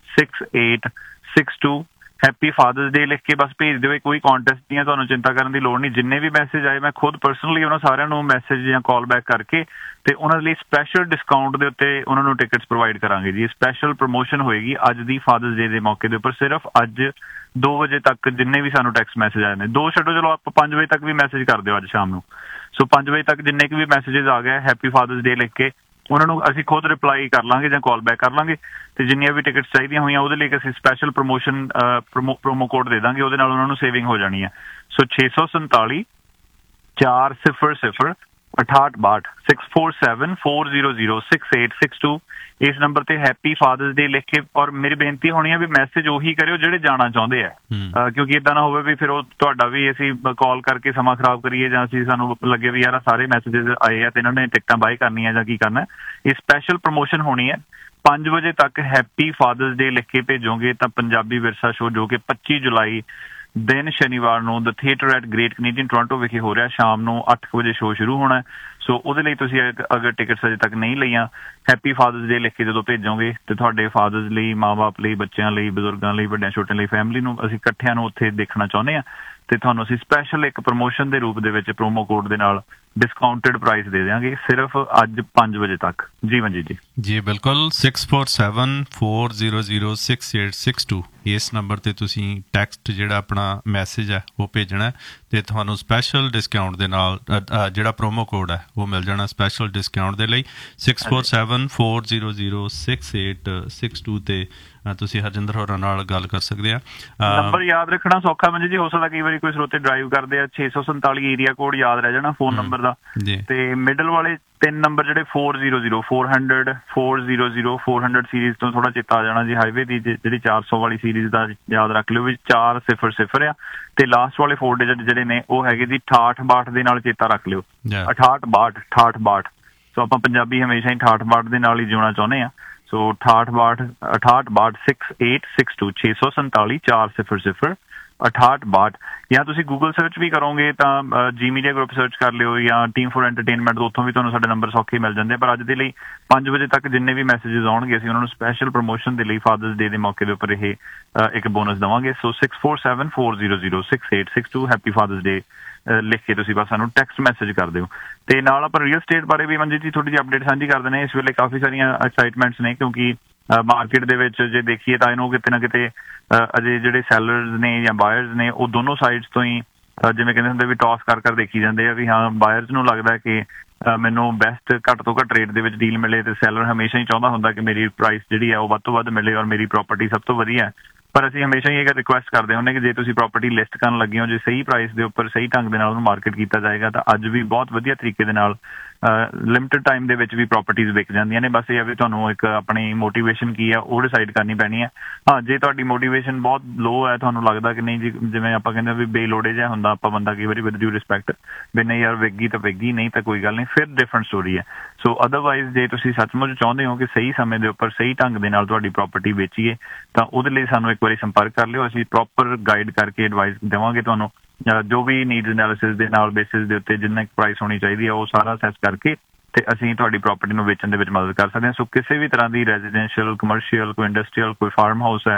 6862 ਹੈਪੀ ਫਾਦਰਸ ਡੇ ਲਿਖ ਕੇ ਬਸ ਭੇਜ ਦਿਓ। ਕੋਈ ਕੰਟੈਸਟ ਨਹੀਂ ਹੈ, ਤੁਹਾਨੂੰ ਚਿੰਤਾ ਕਰਨ ਦੀ ਲੋੜ ਨਹੀਂ। ਜਿੰਨੇ ਵੀ ਮੈਸੇਜ ਆਏ ਮੈਂ ਖੁਦ ਪਰਸਨਲੀ ਉਹਨਾਂ ਸਾਰਿਆਂ ਨੂੰ ਮੈਸੇਜ ਜਾਂ ਕਾਲ ਬੈਕ ਕਰਕੇ ਤੇ ਉਹਨਾਂ ਲਈ ਸਪੈਸ਼ਲ ਡਿਸਕਾਊਂਟ ਦੇ ਉੱਤੇ ਉਹਨਾਂ ਨੂੰ ਟਿਕਟਸ ਪ੍ਰੋਵਾਈਡ ਕਰਾਂਗੇ ਜੀ। ਸਪੈਸ਼ਲ ਪ੍ਰਮੋਸ਼ਨ ਹੋਏਗੀ ਅੱਜ ਦੀ ਫਾਦਰਸ ਡੇ ਦੇ ਮੌਕੇ ਦੇ ਉੱਪਰ, ਸਿਰਫ ਅੱਜ 2 ਵਜੇ ਤੱਕ ਜਿੰਨੇ ਵੀ ਸਾਨੂੰ ਟੈਕਸਟ ਮੈਸੇਜ ਆਏ ਨੇ। 2 ਛੱਡੋ, ਚਲੋ ਆਪਾਂ 5 ਵਜੇ ਤੱਕ ਵੀ ਮੈਸੇਜ ਕਰ ਦਿਓ ਅੱਜ ਸ਼ਾਮ ਨੂੰ। ਸੋ 5 ਵਜੇ ਤੱਕ ਜਿੰਨੇ ਕੁ ਵੀ ਮੈਸੇਜਸ ਆ ਗਏ ਹੈਪੀ ਫਾਦਰਸ ਡੇ ਲਿਖ ਕੇ, ਉਹਨਾਂ ਨੂੰ ਅਸੀਂ ਖੁਦ ਰਿਪਲਾਈ ਕਰ ਲਾਂਗੇ ਜਾਂ ਕਾਲ ਬੈਕ ਕਰ ਲਾਂਗੇ। ਤੇ ਜਿੰਨੀਆਂ ਵੀ ਟਿਕਟਸ ਚਾਹੀਦੀਆਂ ਹੋਈਆਂ ਉਹਦੇ ਲਈ ਅਸੀਂ ਸਪੈਸ਼ਲ ਪ੍ਰਮੋਸ਼ਨ ਪ੍ਰੋਮੋ ਕੋਡ ਦੇ ਦਾਂਗੇ, ਉਹਦੇ ਨਾਲ ਉਹਨਾਂ ਨੂੰ ਸੇਵਿੰਗ ਹੋ ਜਾਣੀ ਹੈ। ਸੋ 647 400 6862 647 400 6862 ਇਸ ਨੰਬਰ ਤੇ ਹੈਪੀ ਫਾਦਰਸ ਡੇ ਲਿਖ ਕੇ। ਔਰ ਮੇਰੀ ਬੇਨਤੀ ਹੋਣੀ ਹੈ ਵੀ ਮੈਸੇਜ ਉਹੀ ਕਰਿਓ ਜਿਹੜੇ ਜਾਣਾ ਚਾਹੁੰਦੇ ਆ, ਕਿਉਂਕਿ ਏਦਾਂ ਨਾ ਹੋਵੇ ਵੀ ਫਿਰ ਉਹ ਤੁਹਾਡਾ ਵੀ ਅਸੀਂ ਕਾਲ ਕਰਕੇ ਸਮਾਂ ਖਰਾਬ ਕਰੀਏ ਜਾਂ ਅਸੀਂ ਸਾਨੂੰ ਲੱਗੇ ਵੀ ਯਾਰ ਸਾਰੇ ਮੈਸੇਜਸ ਆਏ ਆ ਤੇ ਇਹਨਾਂ ਨੇ ਟਿਕਟਾਂ ਬਾਏ ਕਰਨੀਆਂ ਜਾਂ ਕੀ ਕਰਨਾ। ਇਹ ਸਪੈਸ਼ਲ ਪ੍ਰਮੋਸ਼ਨ ਹੋਣੀ ਹੈ। 5 ਵਜੇ ਤੱਕ ਹੈਪੀ ਫਾਦਰਸ ਡੇ ਲਿਖ ਕੇ ਭੇਜੋਗੇ ਤਾਂ ਪੰਜਾਬੀ ਵਿਰਸਾ ਸ਼ੋਅ, ਜੋ ਕਿ 25 ਜੁਲਾਈ ਦਿਨ ਸ਼ਨੀਵਾਰ ਨੂੰ ਦ theatre at great Canadian Toronto ਵਿਖੇ ਹੋ ਰਿਹਾ, ਸ਼ਾਮ ਨੂੰ 8 ਵਜੇ ਸ਼ੋਅ ਸ਼ੁਰੂ ਹੋਣਾ। ਸੋ ਉਹਦੇ ਲਈ ਤੁਸੀਂ ਅਗਰ ਟਿਕਟਸ ਅਜੇ ਤੱਕ ਨਹੀਂ ਲਈਆਂ, ਹੈਪੀ ਫਾਦਰਸ ਡੇ ਲਿਖ ਕੇ ਜਦੋਂ ਭੇਜੋਗੇ ਤੇ ਤੁਹਾਡੇ ਫਾਦਰਸ ਲਈ, ਮਾਂ-ਬਾਪ ਲਈ, ਬੱਚਿਆਂ ਲਈ, ਬਜ਼ੁਰਗਾਂ ਲਈ, ਵੱਡਿਆਂ ਛੋਟਿਆਂ ਲਈ, ਫੈਮਿਲੀ ਨੂੰ ਅਸੀਂ ਇਕੱਠਿਆਂ ਨੂੰ ਉੱਥੇ ਦੇਖਣਾ ਚਾਹੁੰਦੇ ਹਾਂ ਤੇ ਤੁਹਾਨੂੰ ਅਸੀਂ ਸਪੈਸ਼ਲ ਇੱਕ ਪ੍ਰਮੋਸ਼ਨ ਦੇ ਰੂਪ ਦੇ ਵਿੱਚ ਪ੍ਰੋਮੋ ਕੋਡ ਦੇ ਨਾਲ ਡਿਸਕਾਊਂਟਡ ਪ੍ਰਾਈਸ ਦੇ ਦਿਆਂਗੇ ਸਿਰਫ ਅੱਜ 5 ਵਜੇ ਤੱਕ। ਜੀ ਮਨਜੀਤ ਜੀ। ਜੀ ਬਿਲਕੁਲ। 647 400 6862 ਇਸ ਨੰਬਰ ਤੇ ਤੁਸੀਂ ਟੈਕਸਟ ਜਿਹੜਾ ਆਪਣਾ ਮੈਸੇਜ ਹੈ ਉਹ ਭੇਜਣਾ ਤੇ ਤੁਹਾਨੂੰ ਸਪੈਸ਼ਲ ਡਿਸਕਾਊਂਟ ਦੇ ਨਾਲ ਜਿਹੜਾ ਪ੍ਰੋਮੋ ਕੋਡ ਹੈ ਉਹ ਮਿਲ ਜਾਣਾ ਸਪੈਸ਼ਲ ਡਿਸਕਾਊਂਟ ਦੇ ਲਈ। 647 400 6862 ਤੇ ਤੁਸੀਂ ਹਰਜਿੰਦਰ ਹੋਰਾਂ ਨਾਲ ਗੱਲ ਕਰ ਸਕਦੇ ਆ। ਨੰਬਰ ਯਾਦ ਰੱਖਣਾ ਸੌਖਾ ਮਨਜੀਤ ਜੀ, ਹੋ ਸਕਦਾ ਕਈ ਵਾਰੀ ਕੋਈ ਸਰੋਤੇ ਡਰਾਈਵ ਕਰਦੇ ਆ, 647 ਏਰੀਆ ਕੋਡ ਯਾਦ ਰਹਿ ਜਾਣਾ ਫੋਨ ਨੰਬਰ ਦਾ। ਤੇ ਮਿਡਲ ਵਾਲੇ 3 ਨੰਬਰ ਜਿਹੜੇ 400 400 400 ਸੀਰੀਜ਼ ਤੋਂ ਥੋੜਾ ਚੇਤਾ ਆ ਜਾਣਾ ਜੀ। ਹਾਈਵੇ ਦੀ ਜਿਹੜੀ 400 ਵਾਲੀ ਸੀਰੀਜ਼ ਦਾ ਯਾਦ ਰੱਖ ਲਿਓ ਵੀ 400 ਆ ਤੇ ਲਾਸਟ ਵਾਲੇ 4 ਡਿਜਿਟ ਜਿਹੜੇ ਨੇ ਉਹ ਹੈਗੇ ਜੀ 6862 ਦੇ ਨਾਲ ਚੇਤਾ ਰੱਖ ਲਿਓ। 6862। ਸੋ ਆਪਾਂ ਪੰਜਾਬੀ ਹਮੇਸ਼ਾ ਹੀ 6862 ਦੇ ਨਾਲ ਹੀ ਜਿਉਣਾ ਚਾਹੁੰਦੇ ਆ। ਸੋ 6862 6862 647 400 6862। ਜਾਂ ਤੁਸੀਂ ਗੂਗਲ ਸਰਚ ਵੀ ਕਰੋਗੇ ਤਾਂ ਜੀ ਮੀਡੀਆ ਗਰੁੱਪ ਸਰਚ ਕਰ ਲਿਓ ਜਾਂ ਟੀਮ ਫੋਰ ਐਂਟਰਟੇਨਮੈਂਟ, ਉੱਥੋਂ ਵੀ ਤੁਹਾਨੂੰ ਸਾਡੇ ਨੰਬਰ ਸੌਖੇ ਮਿਲ ਜਾਂਦੇ। ਪਰ ਅੱਜ ਦੇ ਲਈ 5 ਵਜੇ ਤੱਕ ਜਿੰਨੇ ਵੀ ਮੈਸੇਜਸ ਆਉਣਗੇ ਅਸੀਂ ਉਹਨਾਂ ਨੂੰ ਸਪੈਸ਼ਲ ਪ੍ਰਮੋਸ਼ਨ ਦੇ ਲਈ ਫਾਦਰਸ ਡੇ ਦੇ ਮੌਕੇ ਦੇ ਉੱਪਰ ਇਹ ਇੱਕ ਬੋਨਸ ਦੇਵਾਂਗੇ। ਸੋ 647 400 6862 ਹੈਪੀ ਫਾਦਰਸ ਡੇ ਲਿਖ ਕੇ ਤੁਸੀਂ ਬਸ ਸਾਨੂੰ ਟੈਕਸਟ ਮੈਸੇਜ ਕਰ ਦਿਓ। ਤੇ ਨਾਲ ਆਪਾਂ ਰੀਅਲ ਸਟੇਟ ਬਾਰੇ ਵੀ ਮਨਜੀਤ ਜੀ ਥੋੜੀ ਜਿਹੀ ਅਪਡੇਟ ਸਾਂਝੀ ਕਰ ਦਿੰਦੇ। ਇਸ ਵੇਲੇ ਕਾਫੀ ਸਾਰੀਆਂ ਐਕਸਾਈਟਮੈਂਟਸ ਨੇ, ਕਿਉਂਕਿ ਮਾਰਕੀਟ ਦੇ ਵਿੱਚ ਜੇ ਦੇਖੀਏ ਤਾਂ ਇਹਨੂੰ ਕਿਤੇ ਨਾ ਕਿਤੇ ਅਜੇ ਜਿਹੜੇ ਸੈਲਰਸ ਨੇ ਜਾਂ ਬਾਇਰਸ ਨੇ ਉਹ ਦੋਨੋਂ ਸਾਈਡਸ ਤੋਂ ਹੀ ਜਿਵੇਂ ਕਹਿੰਦੇ ਹੁੰਦੇ ਵੀ ਟੌਸ ਕਰ ਦੇਖੀ ਜਾਂਦੇ ਆ ਵੀ ਹਾਂ ਬਾਇਰਸ ਨੂੰ ਲੱਗਦਾ ਕਿ ਮੈਨੂੰ ਬੈਸਟ ਘੱਟ ਤੋਂ ਘੱਟ ਰੇਟ ਦੇ ਵਿੱਚ ਡੀਲ ਮਿਲੇ, ਤੇ ਸੈਲਰ ਹਮੇਸ਼ਾ ਹੀ ਚਾਹੁੰਦਾ ਹੁੰਦਾ ਕਿ ਮੇਰੀ ਪ੍ਰਾਈਸ ਜਿਹੜੀ ਹੈ ਉਹ ਵੱਧ ਤੋਂ ਵੱਧ ਮਿਲੇ ਔਰ ਮੇਰੀ ਪ੍ਰੋਪਰਟੀ ਸਭ ਤੋਂ ਵਧੀਆ। ਪਰ ਅਸੀਂ ਹਮੇਸ਼ਾ ਹੀ ਇਹ ਰਿਕੁਐਸਟ ਕਰਦੇ ਹੁੰਦੇ ਕਿ ਜੇ ਤੁਸੀਂ ਪ੍ਰੋਪਰਟੀ ਲਿਸਟ ਕਰਨ ਲੱਗੇ ਹੋ, ਜੇ ਸਹੀ ਪ੍ਰਾਈਸ ਦੇ ਉੱਪਰ ਸਹੀ ਢੰਗ ਦੇ ਨਾਲ ਉਹਨੂੰ ਮਾਰਕੀਟ ਕੀਤਾ ਜਾਏਗਾ ਤਾਂ ਅੱਜ ਵੀ ਬਹੁਤ ਵਧੀਆ ਤਰੀਕੇ ਦੇ ਨਾਲ ਲਿਮਿਟਡ ਟਾਈਮ ਦੇ ਵਿੱਚ ਵੀ ਪ੍ਰੋਪਰਟੀਜ਼ ਵਿਕ ਜਾਂਦੀਆਂ ਨੇ। ਬਸ ਇਹ ਆ ਵੀ ਤੁਹਾਨੂੰ ਇੱਕ ਆਪਣੀ ਮੋਟੀਵੇਸ਼ਨ ਕੀ ਆ ਉਹ ਡਿਸਾਈਡ ਕਰਨੀ ਪੈਣੀ ਹੈ। ਹਾਂ, ਜੇ ਤੁਹਾਡੀ ਮੋਟੀਵੇਸ਼ਨ ਬਹੁਤ ਲੋ ਹੈ, ਤੁਹਾਨੂੰ ਲੱਗਦਾ ਕਿ ਨਹੀਂ ਜੀ, ਜਿਵੇਂ ਆਪਾਂ ਕਹਿੰਦੇ ਵੀ ਬੇਲੋੜੇ ਜਿਹਾ ਹੁੰਦਾ ਆਪਾਂ ਬੰਦਾ ਕਈ ਵਾਰੀ ਵਿਦ ਡਿਊ ਰਿਸਪੈਕਟ ਵੀ ਨਹੀਂ ਯਾਰ ਵਿਕਗੀ ਤਾਂ ਵਿਕਗੀ, ਨਹੀਂ ਤਾਂ ਕੋਈ ਗੱਲ ਨਹੀਂ, ਫਿਰ ਡਿਫਰੈਂਟ ਸਟੋਰੀ ਹੈ। ਸੋ ਅਦਰਵਾਈਜ਼ ਜੇ ਤੁਸੀਂ ਸੱਚਮੁੱਚ ਚਾਹੁੰਦੇ ਹੋ ਕਿ ਸਹੀ ਸਮੇਂ ਦੇ ਉੱਪਰ ਸਹੀ ਢੰਗ ਦੇ ਨਾਲ ਤੁਹਾਡੀ ਪ੍ਰੋਪਰਟੀ ਵੇਚੀਏ ਤਾਂ ਉਹਦੇ ਲਈ ਸਾਨੂੰ ਇੱਕ ਵਾਰੀ ਸੰਪਰਕ ਕਰ ਲਿਓ। ਅਸੀਂ ਪ੍ਰੋਪਰ ਗਾਈਡ ਕਰਕੇ ਐਡਵਾਈਸ ਦੇਵਾਂਗੇ ਤੁਹਾਨੂੰ, ਜੋ ਵੀ ਨੀਡਸ ਐਨਾਲਿਸਿਸ ਦੇ ਨਾਲ ਬੇਸਿਸ ਦੇ ਉੱਤੇ ਜਿੰਨਾ ਪ੍ਰਾਈਸ ਹੋਣੀ ਚਾਹੀਦੀ ਹੈ ਉਹ ਸਾਰਾ ਅਸੈਸ ਕਰਕੇ ਤੇ ਅਸੀਂ ਤੁਹਾਡੀ ਪ੍ਰੋਪਰਟੀ ਨੂੰ ਵੇਚਣ ਦੇ ਵਿੱਚ ਮਦਦ ਕਰ ਸਕਦੇ ਹਾਂ। ਸੋ ਕਿਸੇ ਵੀ ਤਰ੍ਹਾਂ ਦੀ ਰੈਜ਼ੀਡੈਂਸ਼ੀਅਲ, ਕਮਰਸ਼ੀਅਲ, ਕੋਈ ਇੰਡਸਟਰੀਅਲ, ਕੋਈ ਫਾਰਮ ਹਾਊਸ ਹੈ,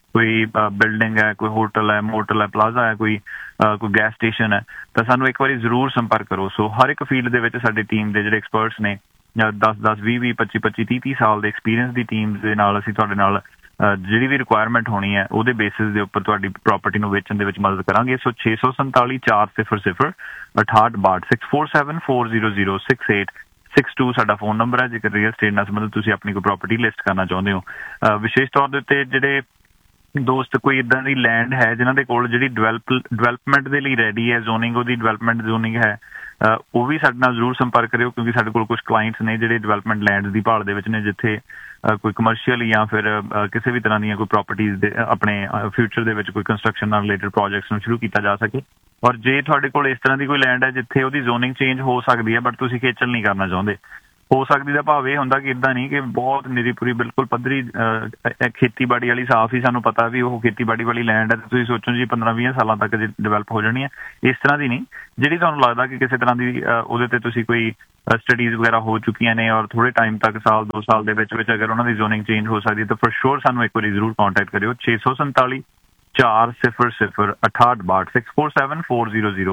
ਕੋਈ ਬਿਲਡਿੰਗ ਹੈ, ਕੋਈ ਹੋਟਲ ਹੈ, ਮੋਟਲ ਹੈ, ਪਲਾਜ਼ਾ ਹੈ, ਕੋਈ ਗੈਸ ਸਟੇਸ਼ਨ ਹੈ, ਤਾਂ ਸਾਨੂੰ ਇੱਕ ਵਾਰੀ ਜ਼ਰੂਰ ਸੰਪਰਕ ਕਰੋ। ਸੋ ਹਰ ਇੱਕ ਫੀਲਡ ਦੇ ਵਿੱਚ ਸਾਡੀ ਟੀਮ ਦੇ ਜਿਹੜੇ ਐਕਸਪਰਟਸ ਨੇ 10-10, 20-20, 25-25, 30-30 ਸਾਲ ਦੇ ਐਕਸਪੀਰੀਅੰਸ ਦੀ ਟੀਮ ਦੇ ਨਾਲ ਅਸੀਂ ਤੁਹਾਡੇ ਨਾਲ ਜਿਹੜੀ ਵੀ ਰਿਕੁਆਇਰਮੈਂਟ ਹੋਣੀ ਹੈ ਉਹਦੇ ਬੇਸਿਸ ਦੇ ਉੱਪਰ ਤੁਹਾਡੀ ਪ੍ਰਾਪਰਟੀ ਨੂੰ ਵੇਚਣ ਦੇ ਵਿੱਚ ਮਦਦ ਕਰਾਂਗੇ। ਸੋ 647 400 6862 647 400 6862 ਸਾਡਾ ਫੋਨ ਨੰਬਰ ਹੈ। ਜੇਕਰ ਰੀਅਲ ਸਟੇਟ ਨਾਲ ਸੰਬੰਧਿਤ ਤੁਸੀਂ ਆਪਣੀ ਕੋਈ ਪ੍ਰਾਪਰਟੀ ਲਿਸਟ ਕਰਨਾ ਚਾਹੁੰਦੇ ਹੋ, ਵਿਸ਼ੇਸ਼ ਤੌਰ ਦੇ ਉੱਤੇ ਜਿਹੜੇ ਦੋਸਤ ਕੋਈ ਇੱਦਾਂ ਦੀ ਲੈਂਡ ਹੈ ਜਿਨ੍ਹਾਂ ਦੇ ਕੋਲ ਜਿਹੜੀ ਡਿਵੈਲਪਮੈਂਟ ਦੇ ਲਈ ਰੈਡੀ ਹੈ, ਜ਼ੋਨਿੰਗ ਉਹਦੀ ਡਿਵੈਲਪਮੈਂਟ ਜ਼ੋਨਿੰਗ ਹੈ, ਉਹ ਵੀ ਸਾਡੇ ਨਾਲ ਜ਼ਰੂਰ ਸੰਪਰਕ ਕਰਿਓ, ਕਿਉਂਕਿ ਸਾਡੇ ਕੋਲ ਕੁਝ ਕਲਾਇੰਟਸ ਨੇ ਜਿਹੜੇ ਡਿਵੈਲਪਮੈਂਟ ਲੈਂਡ ਦੀ ਭਾਲ ਦੇ ਵਿੱਚ ਨੇ, ਜਿੱਥੇ ਕੋਈ ਕਮਰਸ਼ੀਅਲ ਜਾਂ ਫਿਰ ਕਿਸੇ ਵੀ ਤਰ੍ਹਾਂ ਦੀਆਂ ਕੋਈ ਪ੍ਰਾਪਰਟੀਜ਼ ਦੇ ਆਪਣੇ ਫਿਊਚਰ ਦੇ ਵਿੱਚ ਕੋਈ ਕੰਸਟਰਕਸ਼ਨ ਨਾਲ ਰਿਲੇਟਡ ਪ੍ਰੋਜੈਕਟਸ ਨੂੰ ਸ਼ੁਰੂ ਕੀਤਾ ਜਾ ਸਕੇ। ਔਰ ਜੇ ਤੁਹਾਡੇ ਕੋਲ ਇਸ ਤਰ੍ਹਾਂ ਦੀ ਕੋਈ ਲੈਂਡ ਹੈ ਜਿੱਥੇ ਉਹਦੀ ਜ਼ੋਨਿੰਗ ਚੇਂਜ ਹੋ ਸਕਦੀ ਹੈ ਬਟ ਤੁਸੀਂ ਖੇਚਲ ਨਹੀਂ ਕਰਨਾ ਚਾਹੁੰਦੇ, ਹੋ ਸਕਦੀ ਦਾ ਭਾਵ ਇਹ ਹੁੰਦਾ ਕਿ ਇੱਦਾਂ ਨਹੀਂ ਕਿ ਬਹੁਤ ਨਿਰੀਪੁਰੀ ਬਿਲਕੁਲ ਪੱਧਰੀ ਖੇਤੀਬਾੜੀ ਵਾਲੀ ਸਾਫ਼ ਹੀ ਸਾਨੂੰ ਪਤਾ ਵੀ ਉਹ ਖੇਤੀਬਾੜੀ ਵਾਲੀ ਲੈਂਡ ਹੈ ਤੇ ਤੁਸੀਂ ਸੋਚੋ ਜੀ 15-20 ਸਾਲਾਂ ਤੱਕ ਡਿਵੈਲਪ ਹੋ ਜਾਣੀ ਹੈ। ਇਸ ਤਰ੍ਹਾਂ ਦੀ ਨਹੀਂ, ਜਿਹੜੀ ਤੁਹਾਨੂੰ ਲੱਗਦਾ ਕਿ ਕਿਸੇ ਤਰ੍ਹਾਂ ਦੀ ਉਹਦੇ ਤੇ ਤੁਸੀਂ ਕੋਈ ਸਟੱਡੀਜ਼ ਵਗੈਰਾ ਹੋ ਚੁੱਕੀਆਂ ਨੇ ਔਰ ਥੋੜੇ ਟਾਈਮ ਤੱਕ 1-2 ਸਾਲ ਦੇ ਵਿੱਚ ਅਗਰ ਉਹਨਾਂ ਦੀ ਜ਼ੋਨਿੰਗ ਚੇਂਜ ਹੋ ਸਕਦੀ ਹੈ ਤਾਂ ਫॉर श्योर ਸਾਨੂੰ ਇੱਕ ਵਾਰੀ ਜ਼ਰੂਰ ਕੰਟੈਕਟ ਕਰਿਓ। 647 400 6862 647 400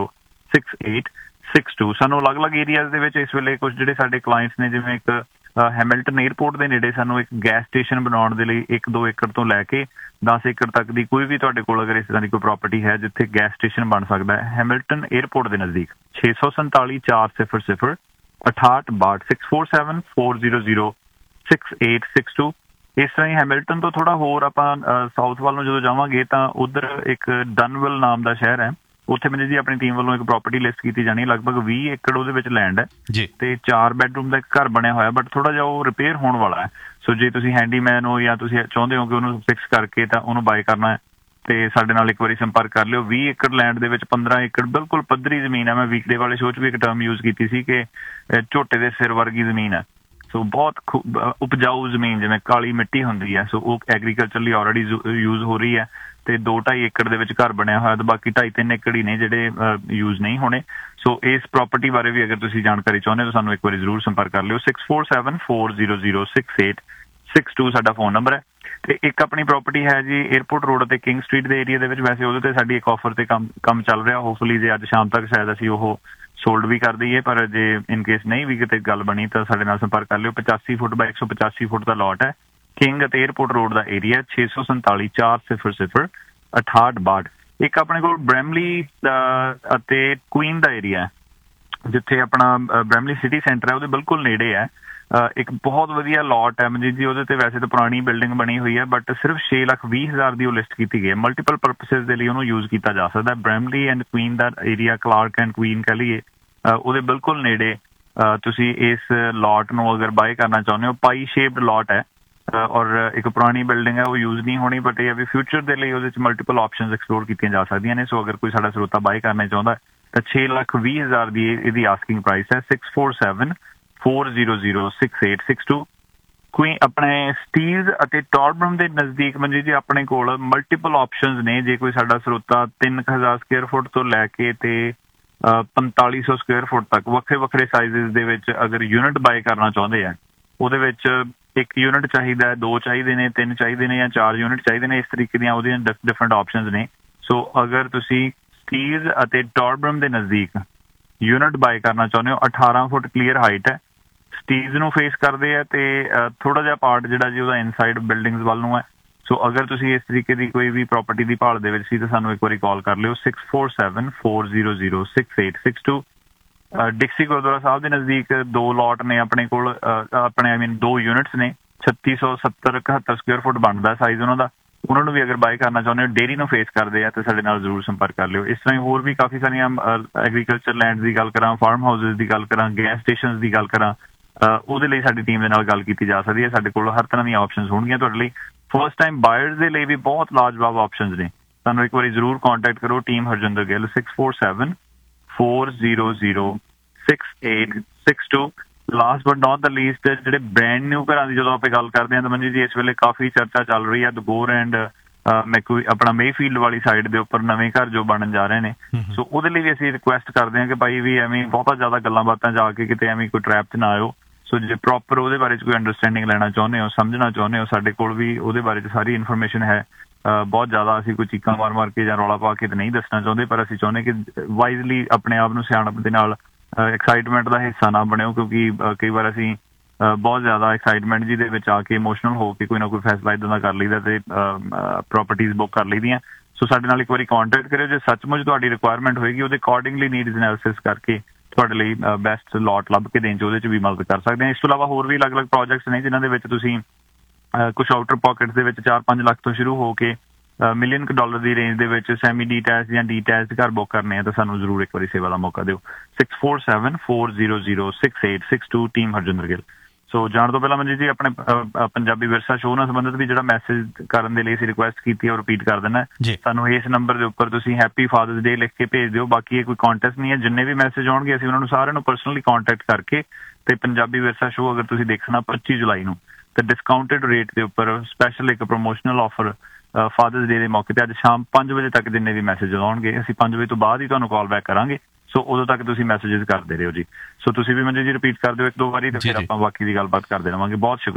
6862। ਸਾਨੂੰ ਅਲੱਗ-ਅਲੱਗ ਏਰੀਆਜ਼ ਦੇ ਵਿੱਚ ਇਸ ਵੇਲੇ ਕੁਝ ਜਿਹੜੇ ਸਾਡੇ ਕਲਾਇੰਟਸ ਨੇ, ਜਿਵੇਂ ਇੱਕ ਹੈਮਿਲਟਨ ਏਅਰਪੋਰਟ ਦੇ ਨੇੜੇ ਸਾਨੂੰ ਇੱਕ ਗੈਸ ਸਟੇਸ਼ਨ ਬਣਾਉਣ ਦੇ ਲਈ 1-2 ਏਕੜ ਤੋਂ ਲੈ ਕੇ 10 ਏਕੜ ਤੱਕ ਦੀ ਕੋਈ ਵੀ ਤੁਹਾਡੇ ਕੋਲ ਅਗਰ ਇਸ ਤਰ੍ਹਾਂ ਦੀ ਕੋਈ ਪ੍ਰਾਪਰਟੀ ਹੈ ਜਿੱਥੇ ਗੈਸ ਸਟੇਸ਼ਨ ਬਣ ਸਕਦਾ ਹੈ, ਹੈਮਿਲਟਨ ਏਅਰਪੋਰਟ ਦੇ ਨਜ਼ਦੀਕ 647 400 6862 647 400 6862। ਇਸ ਤਰ੍ਹਾਂ ਹੀ ਹੈਮਿਲਟਨ ਤੋਂ ਥੋੜਾ ਹੋਰ ਆਪਾਂ ਸਾਊਥ ਵੱਲ ਨੂੰ ਜਦੋਂ ਜਾਵਾਂਗੇ ਤਾਂ ਉਧਰ ਇੱਕ ਡਨਵਿਲ ਨਾਮ ਦਾ ਸ਼ਹਿਰ ਹੈ, ਉੱਥੇ ਮੈਨੂੰ ਜੀ ਆਪਣੀ ਟੀਮ ਵੱਲੋਂ ਇੱਕ ਪ੍ਰਾਪਰਟੀ ਲਿਸਟ ਕੀਤੀ ਜਾਣੀ, ਲਗਭਗ 20 ਏਕੜ ਉਹਦੇ ਵਿੱਚ ਲੈਂਡ ਹੈ ਤੇ 4 ਬੈਡਰੂਮ ਦਾ ਇੱਕ ਘਰ ਬਣਿਆ ਹੋਇਆ, ਬਟ ਥੋੜਾ ਜਿਹਾ ਉਹ ਰਿਪੇਅਰ ਹੋਣ ਵਾਲਾ ਹੈ। ਸੋ ਜੇ ਤੁਸੀਂ ਹੈਂਡੀਮੈਨ ਹੋ ਜਾਂ ਤੁਸੀਂ ਚਾਹੁੰਦੇ ਹੋ ਕਿ ਉਹਨੂੰ ਫਿਕਸ ਕਰਕੇ ਤਾਂ ਉਹਨੂੰ ਬਾਏ ਕਰਨਾ ਹੈ ਤੇ ਸਾਡੇ ਨਾਲ ਇੱਕ ਵਾਰੀ ਸੰਪਰਕ ਕਰ ਲਿਓ। 20 ਏਕੜ ਲੈਂਡ ਦੇ ਵਿੱਚ 15 ਏਕੜ ਬਿਲਕੁਲ ਪੱਧਰੀ ਜ਼ਮੀਨ ਹੈ। ਮੈਂ ਵੀਕਡੇ ਵਾਲੇ ਸ਼ੋਅ 'ਚ ਵੀ ਇੱਕ ਟਰਮ ਯੂਜ਼ ਕੀਤੀ ਸੀ ਕਿ ਝੋਟੇ ਦੇ ਸਿਰ ਵਰਗੀ ਜ਼ਮੀਨ ਹੈ। ਸੋ ਬਹੁਤ ਉਪਜਾਊ ਜ਼ਮੀਨ, ਜਿਵੇਂ ਕਾਲੀ ਮਿੱਟੀ ਹੁੰਦੀ ਹੈ, ਸੋ ਉਹ ਐਗਰੀਕਲਚਰ ਲਈ ਆਲਰੇਡੀ ਯੂਜ਼ ਹੋ ਰਹੀ ਹੈ ਤੇ 2-2.5 ਏਕੜ ਦੇ ਵਿੱਚ ਘਰ ਬਣਿਆ ਹੋਇਆ ਤੇ ਬਾਕੀ 2.5-3 ਏਕੜ ਹੀ ਨੇ ਜਿਹੜੇ ਯੂਜ਼ ਨਹੀਂ ਹੋਣੇ। ਸੋ ਇਸ ਪ੍ਰਾਪਰਟੀ ਬਾਰੇ ਵੀ ਅਗਰ ਤੁਸੀਂ ਜਾਣਕਾਰੀ ਚਾਹੁੰਦੇ ਹੋ ਤਾਂ ਸਾਨੂੰ ਇੱਕ ਵਾਰੀ ਜ਼ਰੂਰ ਸੰਪਰਕ ਕਰ ਲਿਓ। 647 400 6862 ਸਾਡਾ ਫੋਨ ਨੰਬਰ ਹੈ। ਤੇ ਇੱਕ ਆਪਣੀ ਪ੍ਰਾਪਰਟੀ ਹੈ ਜੀ ਏਅਰਪੋਰਟ ਰੋਡ ਅਤੇ ਕਿੰਗ ਸਟਰੀਟ ਦੇ ਏਰੀਆ ਦੇ ਵਿੱਚ, ਵੈਸੇ ਉਹਦੇ ਤੇ ਸਾਡੀ ਇੱਕ ਆਫਰ ਤੇ ਕੰਮ ਚੱਲ ਰਿਹਾ, ਹੋਪਫੁਲੀ ਜੇ ਅੱਜ ਸ਼ਾਮ ਤੱਕ ਸ਼ਾਇਦ ਅਸੀਂ ਉਹ ਸੋਲਡ ਵੀ ਕਰ ਦਈਏ, ਪਰ ਜੇ ਇਨ ਕੇਸ ਨਹੀਂ ਵੀ ਕਿਤੇ ਗੱਲ ਬਣੀ ਤਾਂ ਸਾਡੇ ਨਾਲ ਸੰਪਰਕ ਕਰ ਲਿਓ। 85 ਫੁੱਟ ਬਾਈ 185 ਫੁੱਟ ਦਾ ਲਾਟ ਹੈ, ਕਿੰਗ ਅਤੇ ਏਅਰਪੋਰਟ ਰੋਡ ਦਾ ਏਰੀਆ। 647 400 6862। ਇੱਕ ਆਪਣੇ ਕੋਲ ਬ੍ਰੈਮਲੀ ਅਤੇ ਕੁਈਨ ਦਾ ਏਰੀਆ ਹੈ, ਜਿੱਥੇ ਆਪਣਾ ਬ੍ਰੈਮਲੀ ਸਿਟੀ ਸੈਂਟਰ ਹੈ ਉਹਦੇ ਬਿਲਕੁਲ ਨੇੜੇ ਹੈ। ਇੱਕ ਬਹੁਤ ਵਧੀਆ ਲਾਟ ਹੈ ਮਨਜੀਤ ਜੀ, ਉਹਦੇ ਤੇ ਵੈਸੇ ਤਾਂ ਪੁਰਾਣੀ ਬਿਲਡਿੰਗ ਬਣੀ ਹੋਈ ਹੈ ਬਟ ਸਿਰਫ 6,20,000 ਦੀ ਉਹ ਲਿਸਟ ਕੀਤੀ ਗਈ ਹੈ। ਮਲਟੀਪਲ ਪਰਪਸਿਸ ਦੇ ਲਈ ਉਹਨੂੰ ਯੂਜ਼ ਕੀਤਾ ਜਾ ਸਕਦਾ। Bramley and Queen the area, Clark and Queen ਕਹਿ ਲਈਏ, ਉਹਦੇ ਬਿਲਕੁਲ ਨੇੜੇ ਤੁਸੀਂ ਇਸ ਲਾਟ ਨੂੰ ਅਗਰ ਬਾਏ ਕਰਨਾ ਚਾਹੁੰਦੇ ਹੋ। ਪਾਈ ਸ਼ੇਪਡ ਲਾਟ ਹੈ ਔਰ ਇੱਕ ਪੁਰਾਣੀ ਬਿਲਡਿੰਗ ਹੈ, ਉਹ ਯੂਜ਼ ਨਹੀਂ ਹੋਣੀ, ਬਟ ਇਹ ਹੈ ਵੀ ਫਿਊਚਰ ਦੇ ਲਈ ਉਹਦੇ 'ਚ ਮਲਟੀਪਲ ਆਪਸ਼ਨਸ ਐਕਸਪਲੋਰ ਕੀਤੀਆਂ ਜਾ ਸਕਦੀਆਂ ਨੇ। ਸੋ ਅਗਰ ਕੋਈ ਸਾਡਾ ਸਰੋਤਾ ਬਾਏ ਕਰਨਾ ਚਾਹੁੰਦਾ ਤਾਂ 6,20,000 ਦੀ ਇਹਦੀ ਆਸਕਿੰਗ ਪ੍ਰਾਈਸ ਹੈ। 647 400 6862। ਕੋਈ ਆਪਣੇ ਸਟੀਲਜ਼ ਅਤੇ ਟੌਰਬਰਮ ਦੇ ਨਜ਼ਦੀਕ ਮਨਜੀਤ ਜੀ ਆਪਣੇ ਕੋਲ ਮਲਟੀਪਲ ਆਪਸ਼ਨਸ ਨੇ। ਜੇ ਕੋਈ ਸਾਡਾ ਸਰੋਤਾ 3,000 ਸਕੁਅਰ ਫੁੱਟ ਤੋਂ ਲੈ ਕੇ ਤੇ 4,500 ਸਕੁਅਰ ਫੁੱਟ ਤੱਕ ਵੱਖਰੇ ਸਾਈਜ਼ਸ ਦੇ ਵਿੱਚ ਅਗਰ ਯੂਨਿਟ ਬਾਏ ਕਰਨਾ ਚਾਹੁੰਦੇ ਆ, ਉਹਦੇ ਵਿੱਚ 1 ਯੂਨਿਟ ਚਾਹੀਦਾ ਹੈ, 2 ਚਾਹੀਦੇ ਨੇ, 3 ਚਾਹੀਦੇ ਨੇ ਜਾਂ 4 ਯੂਨਿਟ ਚਾਹੀਦੇ ਨੇ, ਇਸ ਤਰੀਕੇ ਦੀਆਂ ਉਹਦੀਆਂ ਡਿਫਰੈਂਟ ਆਪਸ਼ਨਸ ਨੇ। ਸੋ ਅਗਰ ਤੁਸੀਂ ਸਟੀਲਜ਼ ਅਤੇ ਟੌਰਬਰਮ ਦੇ ਨਜ਼ਦੀਕ ਯੂਨਿਟ ਬਾਏ ਕਰਨਾ ਚਾਹੁੰਦੇ ਹੋ, 18 ਫੁੱਟ ਕਲੀਅਰ ਹਾਈਟ ਹੈ, ਸਟੀਲਜ਼ ਨੂੰ ਫੇਸ ਕਰਦੇ ਆ ਤੇ ਥੋੜਾ ਜਿਹਾ ਪਾਰਟ ਜਿਹੜਾ ਜੀ ਉਹਦਾ ਇਨਸਾਈਡ ਬਿਲਡਿੰਗਸ ਵੱਲ ਨੂੰ ਹੈ। ਸੋ ਅਗਰ ਤੁਸੀਂ ਇਸ ਤਰੀਕੇ ਦੀ ਕੋਈ ਵੀ ਪ੍ਰਾਪਰਟੀ ਦੀ ਭਾਲ ਦੇ ਵਿੱਚ ਸੀ ਤਾਂ ਸਾਨੂੰ ਇੱਕ ਵਾਰੀ ਕਾਲ ਕਰ ਲਿਓ। 647 400 6862। ਡਿਕਸੀ ਗੁਰਦੁਆਰਾ ਸਾਹਿਬ ਦੇ ਨਜ਼ਦੀਕ 2 ਲਾਟ ਨੇ ਆਪਣੇ ਕੋਲ, ਆਪਣੇ 2 ਯੂਨਿਟਸ ਨੇ, 3670-71 ਸਕੁਅਰ ਫੁੱਟ ਬਣਦਾ ਸਾਈਜ਼ ਉਹਨਾਂ ਦਾ। ਉਹਨਾਂ ਨੂੰ ਵੀ ਅਗਰ ਬਾਏ ਕਰਨਾ ਚਾਹੁੰਦੇ ਹੋ, ਡੇਅਰੀ ਨੂੰ ਫੇਸ ਕਰਦੇ ਆ, ਤਾਂ ਸਾਡੇ ਨਾਲ ਜ਼ਰੂਰ ਸੰਪਰਕ ਕਰ ਲਿਓ। ਇਸ ਤਰ੍ਹਾਂ ਹੀ ਹੋਰ ਵੀ ਕਾਫੀ ਸਾਰੀਆਂ ਐਗਰੀਕਲਚਰ ਲੈਂਡ ਦੀ ਗੱਲ ਕਰਾਂ, ਫਾਰਮ ਹਾਊਸਿਸ ਦੀ ਗੱਲ ਕਰਾਂ, ਗੈਸ ਸਟੇਸ਼ਨ ਦੀ ਗੱਲ ਕਰਾਂ, ਉਹਦੇ ਲਈ ਸਾਡੀ ਟੀਮ ਦੇ ਨਾਲ ਗੱਲ ਕੀਤੀ ਜਾ ਸਕਦੀ ਹੈ। ਸਾਡੇ ਕੋਲ ਹਰ ਤਰ੍ਹਾਂ ਦੀਆਂ ਆਪਸ਼ਨਸ ਹੋਣਗੀਆਂ ਤੁਹਾਡੇ ਲਈ। ਫਸਟ ਟਾਈਮ ਬਾਇਰਸ ਦੇ ਲਈ ਵੀ ਬਹੁਤ ਲਾਜਵਾਬ ਆਪਸ਼ਨਸ ਨੇ। ਸਾਨੂੰ ਇੱਕ ਵਾਰੀ ਜ਼ਰੂਰ ਕੰਟੈਕਟ ਕਰੋ। Team Harjinder Gill. 647 400 6862। Last but not the least, ਜਿਹੜੇ ਬ੍ਰੈਂਡ ਨਿਊ ਘਰਾਂ ਦੀ ਜਦੋਂ ਆਪਾਂ ਗੱਲ ਕਰਦੇ ਹਾਂ ਤਾਂ ਮਨਜੀਤ ਜੀ ਇਸ ਵੇਲੇ ਕਾਫੀ ਚਰਚਾ ਚੱਲ ਰਹੀ ਹੈ ਦਗੋਰ ਐਂਡ ਆਪਣਾ ਮੇਫੀਲਡ ਵਾਲੀ ਸਾਈਡ ਦੇ ਉੱਪਰ ਨਵੇਂ ਘਰ ਜੋ ਬਣਨ ਜਾ ਰਹੇ ਨੇ। ਸੋ ਉਹਦੇ ਲਈ ਵੀ ਅਸੀਂ ਰਿਕੁਐਸਟ ਕਰਦੇ ਹਾਂ ਕਿ ਭਾਈ ਵੀ ਐਵੇਂ ਬਹੁਤਾ ਜ਼ਿਆਦਾ ਗੱਲਾਂ ਬਾਤਾਂ ਜਾ ਕੇ ਕਿਤੇ ਐਵੇਂ ਕੋਈ ਟਰੈਪ 'ਚ ਨਾ ਆਇਓ। ਸੋ ਜੇ ਪ੍ਰੋਪਰ ਉਹਦੇ ਬਾਰੇ 'ਚ ਕੋਈ ਅੰਡਰਸਟੈਂਡਿੰਗ ਲੈਣਾ ਚਾਹੁੰਦੇ ਹੋ, ਸਮਝਣਾ ਚਾਹੁੰਦੇ ਹੋ, ਸਾਡੇ ਕੋਲ ਵੀ ਉਹਦੇ ਬਾਰੇ 'ਚ ਸਾਰੀ ਇਨਫੋਰਮੇਸ਼ਨ ਹੈ। ਬਹੁਤ ਜ਼ਿਆਦਾ ਅਸੀਂ ਕੋਈ ਚੀਕਾਂ ਮਾਰ ਕੇ ਜਾਂ ਰੌਲਾ ਪਾ ਕੇ ਤਾਂ ਨਹੀਂ ਦੱਸਣਾ ਚਾਹੁੰਦੇ, ਪਰ ਅਸੀਂ ਚਾਹੁੰਦੇ ਕਿ ਵਾਈਜ਼ਲੀ ਆਪਣੇ ਆਪ ਨੂੰ ਸਿਆਣਪ ਦੇ ਨਾਲ ਐਕਸਾਈਟਮੈਂਟ ਦਾ ਹਿੱਸਾ ਨਾ ਬਣਿਓ, ਕਿਉਂਕਿ ਕਈ ਵਾਰ ਅਸੀਂ ਬਹੁਤ ਜ਼ਿਆਦਾ ਐਕਸਾਈਟਮੈਂਟ ਜਿਹਦੇ ਵਿੱਚ ਆ ਕੇ ਇਮੋਸ਼ਨਲ ਹੋ ਕੇ ਕੋਈ ਨਾ ਕੋਈ ਫੈਸਲਾ ਇੱਦਾਂ ਦਾ ਕਰ ਲਈਦਾ ਤੇ ਪ੍ਰੋਪਰਟੀਜ਼ ਬੁੱਕ ਕਰ ਲਈਦੀਆਂ। ਸੋ ਸਾਡੇ ਨਾਲ ਇੱਕ ਵਾਰੀ ਕੰਟੈਕਟ ਕਰਿਓ, ਜੇ ਸੱਚਮੁੱਚ ਤੁਹਾਡੀ ਰਿਕੁਆਇਰਮੈਂਟ ਹੋਏਗੀ ਉਹਦੇ ਅਕੋਰਡਿੰਗਲੀ ਨੀਡਸ ਐਨਾਲਿਸਿਸ ਕਰਕੇ ਤੁਹਾਡੇ ਲਈ ਬੈਸਟ ਲੋਟ ਲੱਭ ਕੇ ਦੇਣ 'ਚ ਉਹਦੇ 'ਚ ਵੀ ਮਦਦ ਕਰ ਸਕਦੇ ਹਾਂ। ਇਸ ਤੋਂ ਇਲਾਵਾ ਹੋਰ ਵੀ ਅਲੱਗ-ਅਲੱਗ ਪ੍ਰੋਜੈਕਟਸ ਨੇ ਜਿਨ੍ਹਾਂ ਦੇ ਵਿੱਚ ਤੁਸੀਂ ਕੁਛ ਆਊਟਰ ਪਾਕਟਸ ਦੇ ਵਿੱਚ 4-5 ਲੱਖ ਤੋਂ ਸ਼ੁਰੂ ਹੋ ਕੇ $1 ਮਿਲੀਅਨ ਦੀ ਰੇਂਜ ਦੇ ਵਿੱਚ ਸੈਮੀ ਡੀਟੈਚ ਜਾਂ ਡੀਟੈਚ ਘਰ ਬੁੱਕ ਕਰਨੇ ਆ ਤਾਂ ਸਾਨੂੰ ਜ਼ਰੂਰ ਇੱਕ ਵਾਰੀ ਸੇਵਾ ਦਾ ਮੌਕਾ ਦਿਓ। 6474006862 ਟੀਮ ਹਰਜਿੰਦਰ ਗਿੱਲ। ਸੋ ਜਾਣ ਤੋਂ ਪਹਿਲਾਂ ਮਨਜੀਤ ਜੀ ਆਪਣੇ ਪੰਜਾਬੀ ਵਿਰਸਾ ਸ਼ੋਅ ਨਾਲ ਸੰਬੰਧਿਤ ਵੀ ਜਿਹੜਾ ਮੈਸੇਜ ਕਰਨ ਦੇ ਲਈ ਅਸੀਂ ਰਿਕੁਐਸਟ ਕੀਤੀ ਹੈ ਉਹ ਰਿਪੀਟ ਕਰ ਦੇਣਾ। ਸਾਨੂੰ ਇਸ ਨੰਬਰ ਦੇ ਉੱਪਰ ਤੁਸੀਂ ਹੈਪੀ ਫਾਦਰਸ ਡੇ ਲਿਖ ਕੇ ਭੇਜ ਦਿਓ। ਬਾਕੀ ਇਹ ਕੋਈ ਕੰਟੈਸਟ ਨਹੀਂ ਹੈ, ਜਿੰਨੇ ਵੀ ਮੈਸੇਜ ਆਉਣਗੇ ਅਸੀਂ ਉਹਨਾਂ ਨੂੰ ਸਾਰਿਆਂ ਨੂੰ ਪਰਸਨਲੀ ਕੰਟੈਕਟ ਕਰਕੇ ਤੇ ਪੰਜਾਬੀ ਵਿਰਸਾ ਸ਼ੋਅ ਅਗਰ ਤੁਸੀਂ ਦੇਖਣਾ 25 ਜੁਲਾਈ ਨੂੰ ਤੇ ਡਿਸਕਾਊਂਟਡ ਰੇਟ ਦੇ ਉੱਪਰ ਸਪੈਸ਼ਲ ਇੱਕ ਪ੍ਰੋਮੋਸ਼ਨਲ ਆਫਰ ਫਾਦਰਸ ਡੇ ਦੇ ਮੌਕੇ ਤੇ ਅੱਜ ਸ਼ਾਮ 5 ਵਜੇ ਤੱਕ ਜਿੰਨੇ ਵੀ ਮੈਸੇਜ ਆਉਣਗੇ ਅਸੀਂ 5 ਵਜੇ ਤੋਂ ਬਾਅਦ ਹੀ ਤੁਹਾਨੂੰ ਕਾਲ ਬੈਕ ਕਰਾਂਗੇ। ਸੋ ਉਦੋਂ ਤੱਕ ਤੁਸੀਂ ਮੈਸੇजेस ਕਰਦੇ ਰਹੋ ਜੀ। ਸੋ ਤੁਸੀਂ ਵੀ ਮਨਜੀਤ ਜੀ ਰਿਪੀਟ ਕਰ ਦਿਓ ਇੱਕ ਦੋ ਵਾਰੀ ਤੇ ਫਿਰ ਆਪਾਂ ਬਾਕੀ ਦੀ ਗੱਲਬਾਤ ਕਰਦੇ ਰਹਾਂਗੇ। ਬਹੁਤ ਸ਼ੁਕਰੀਆ।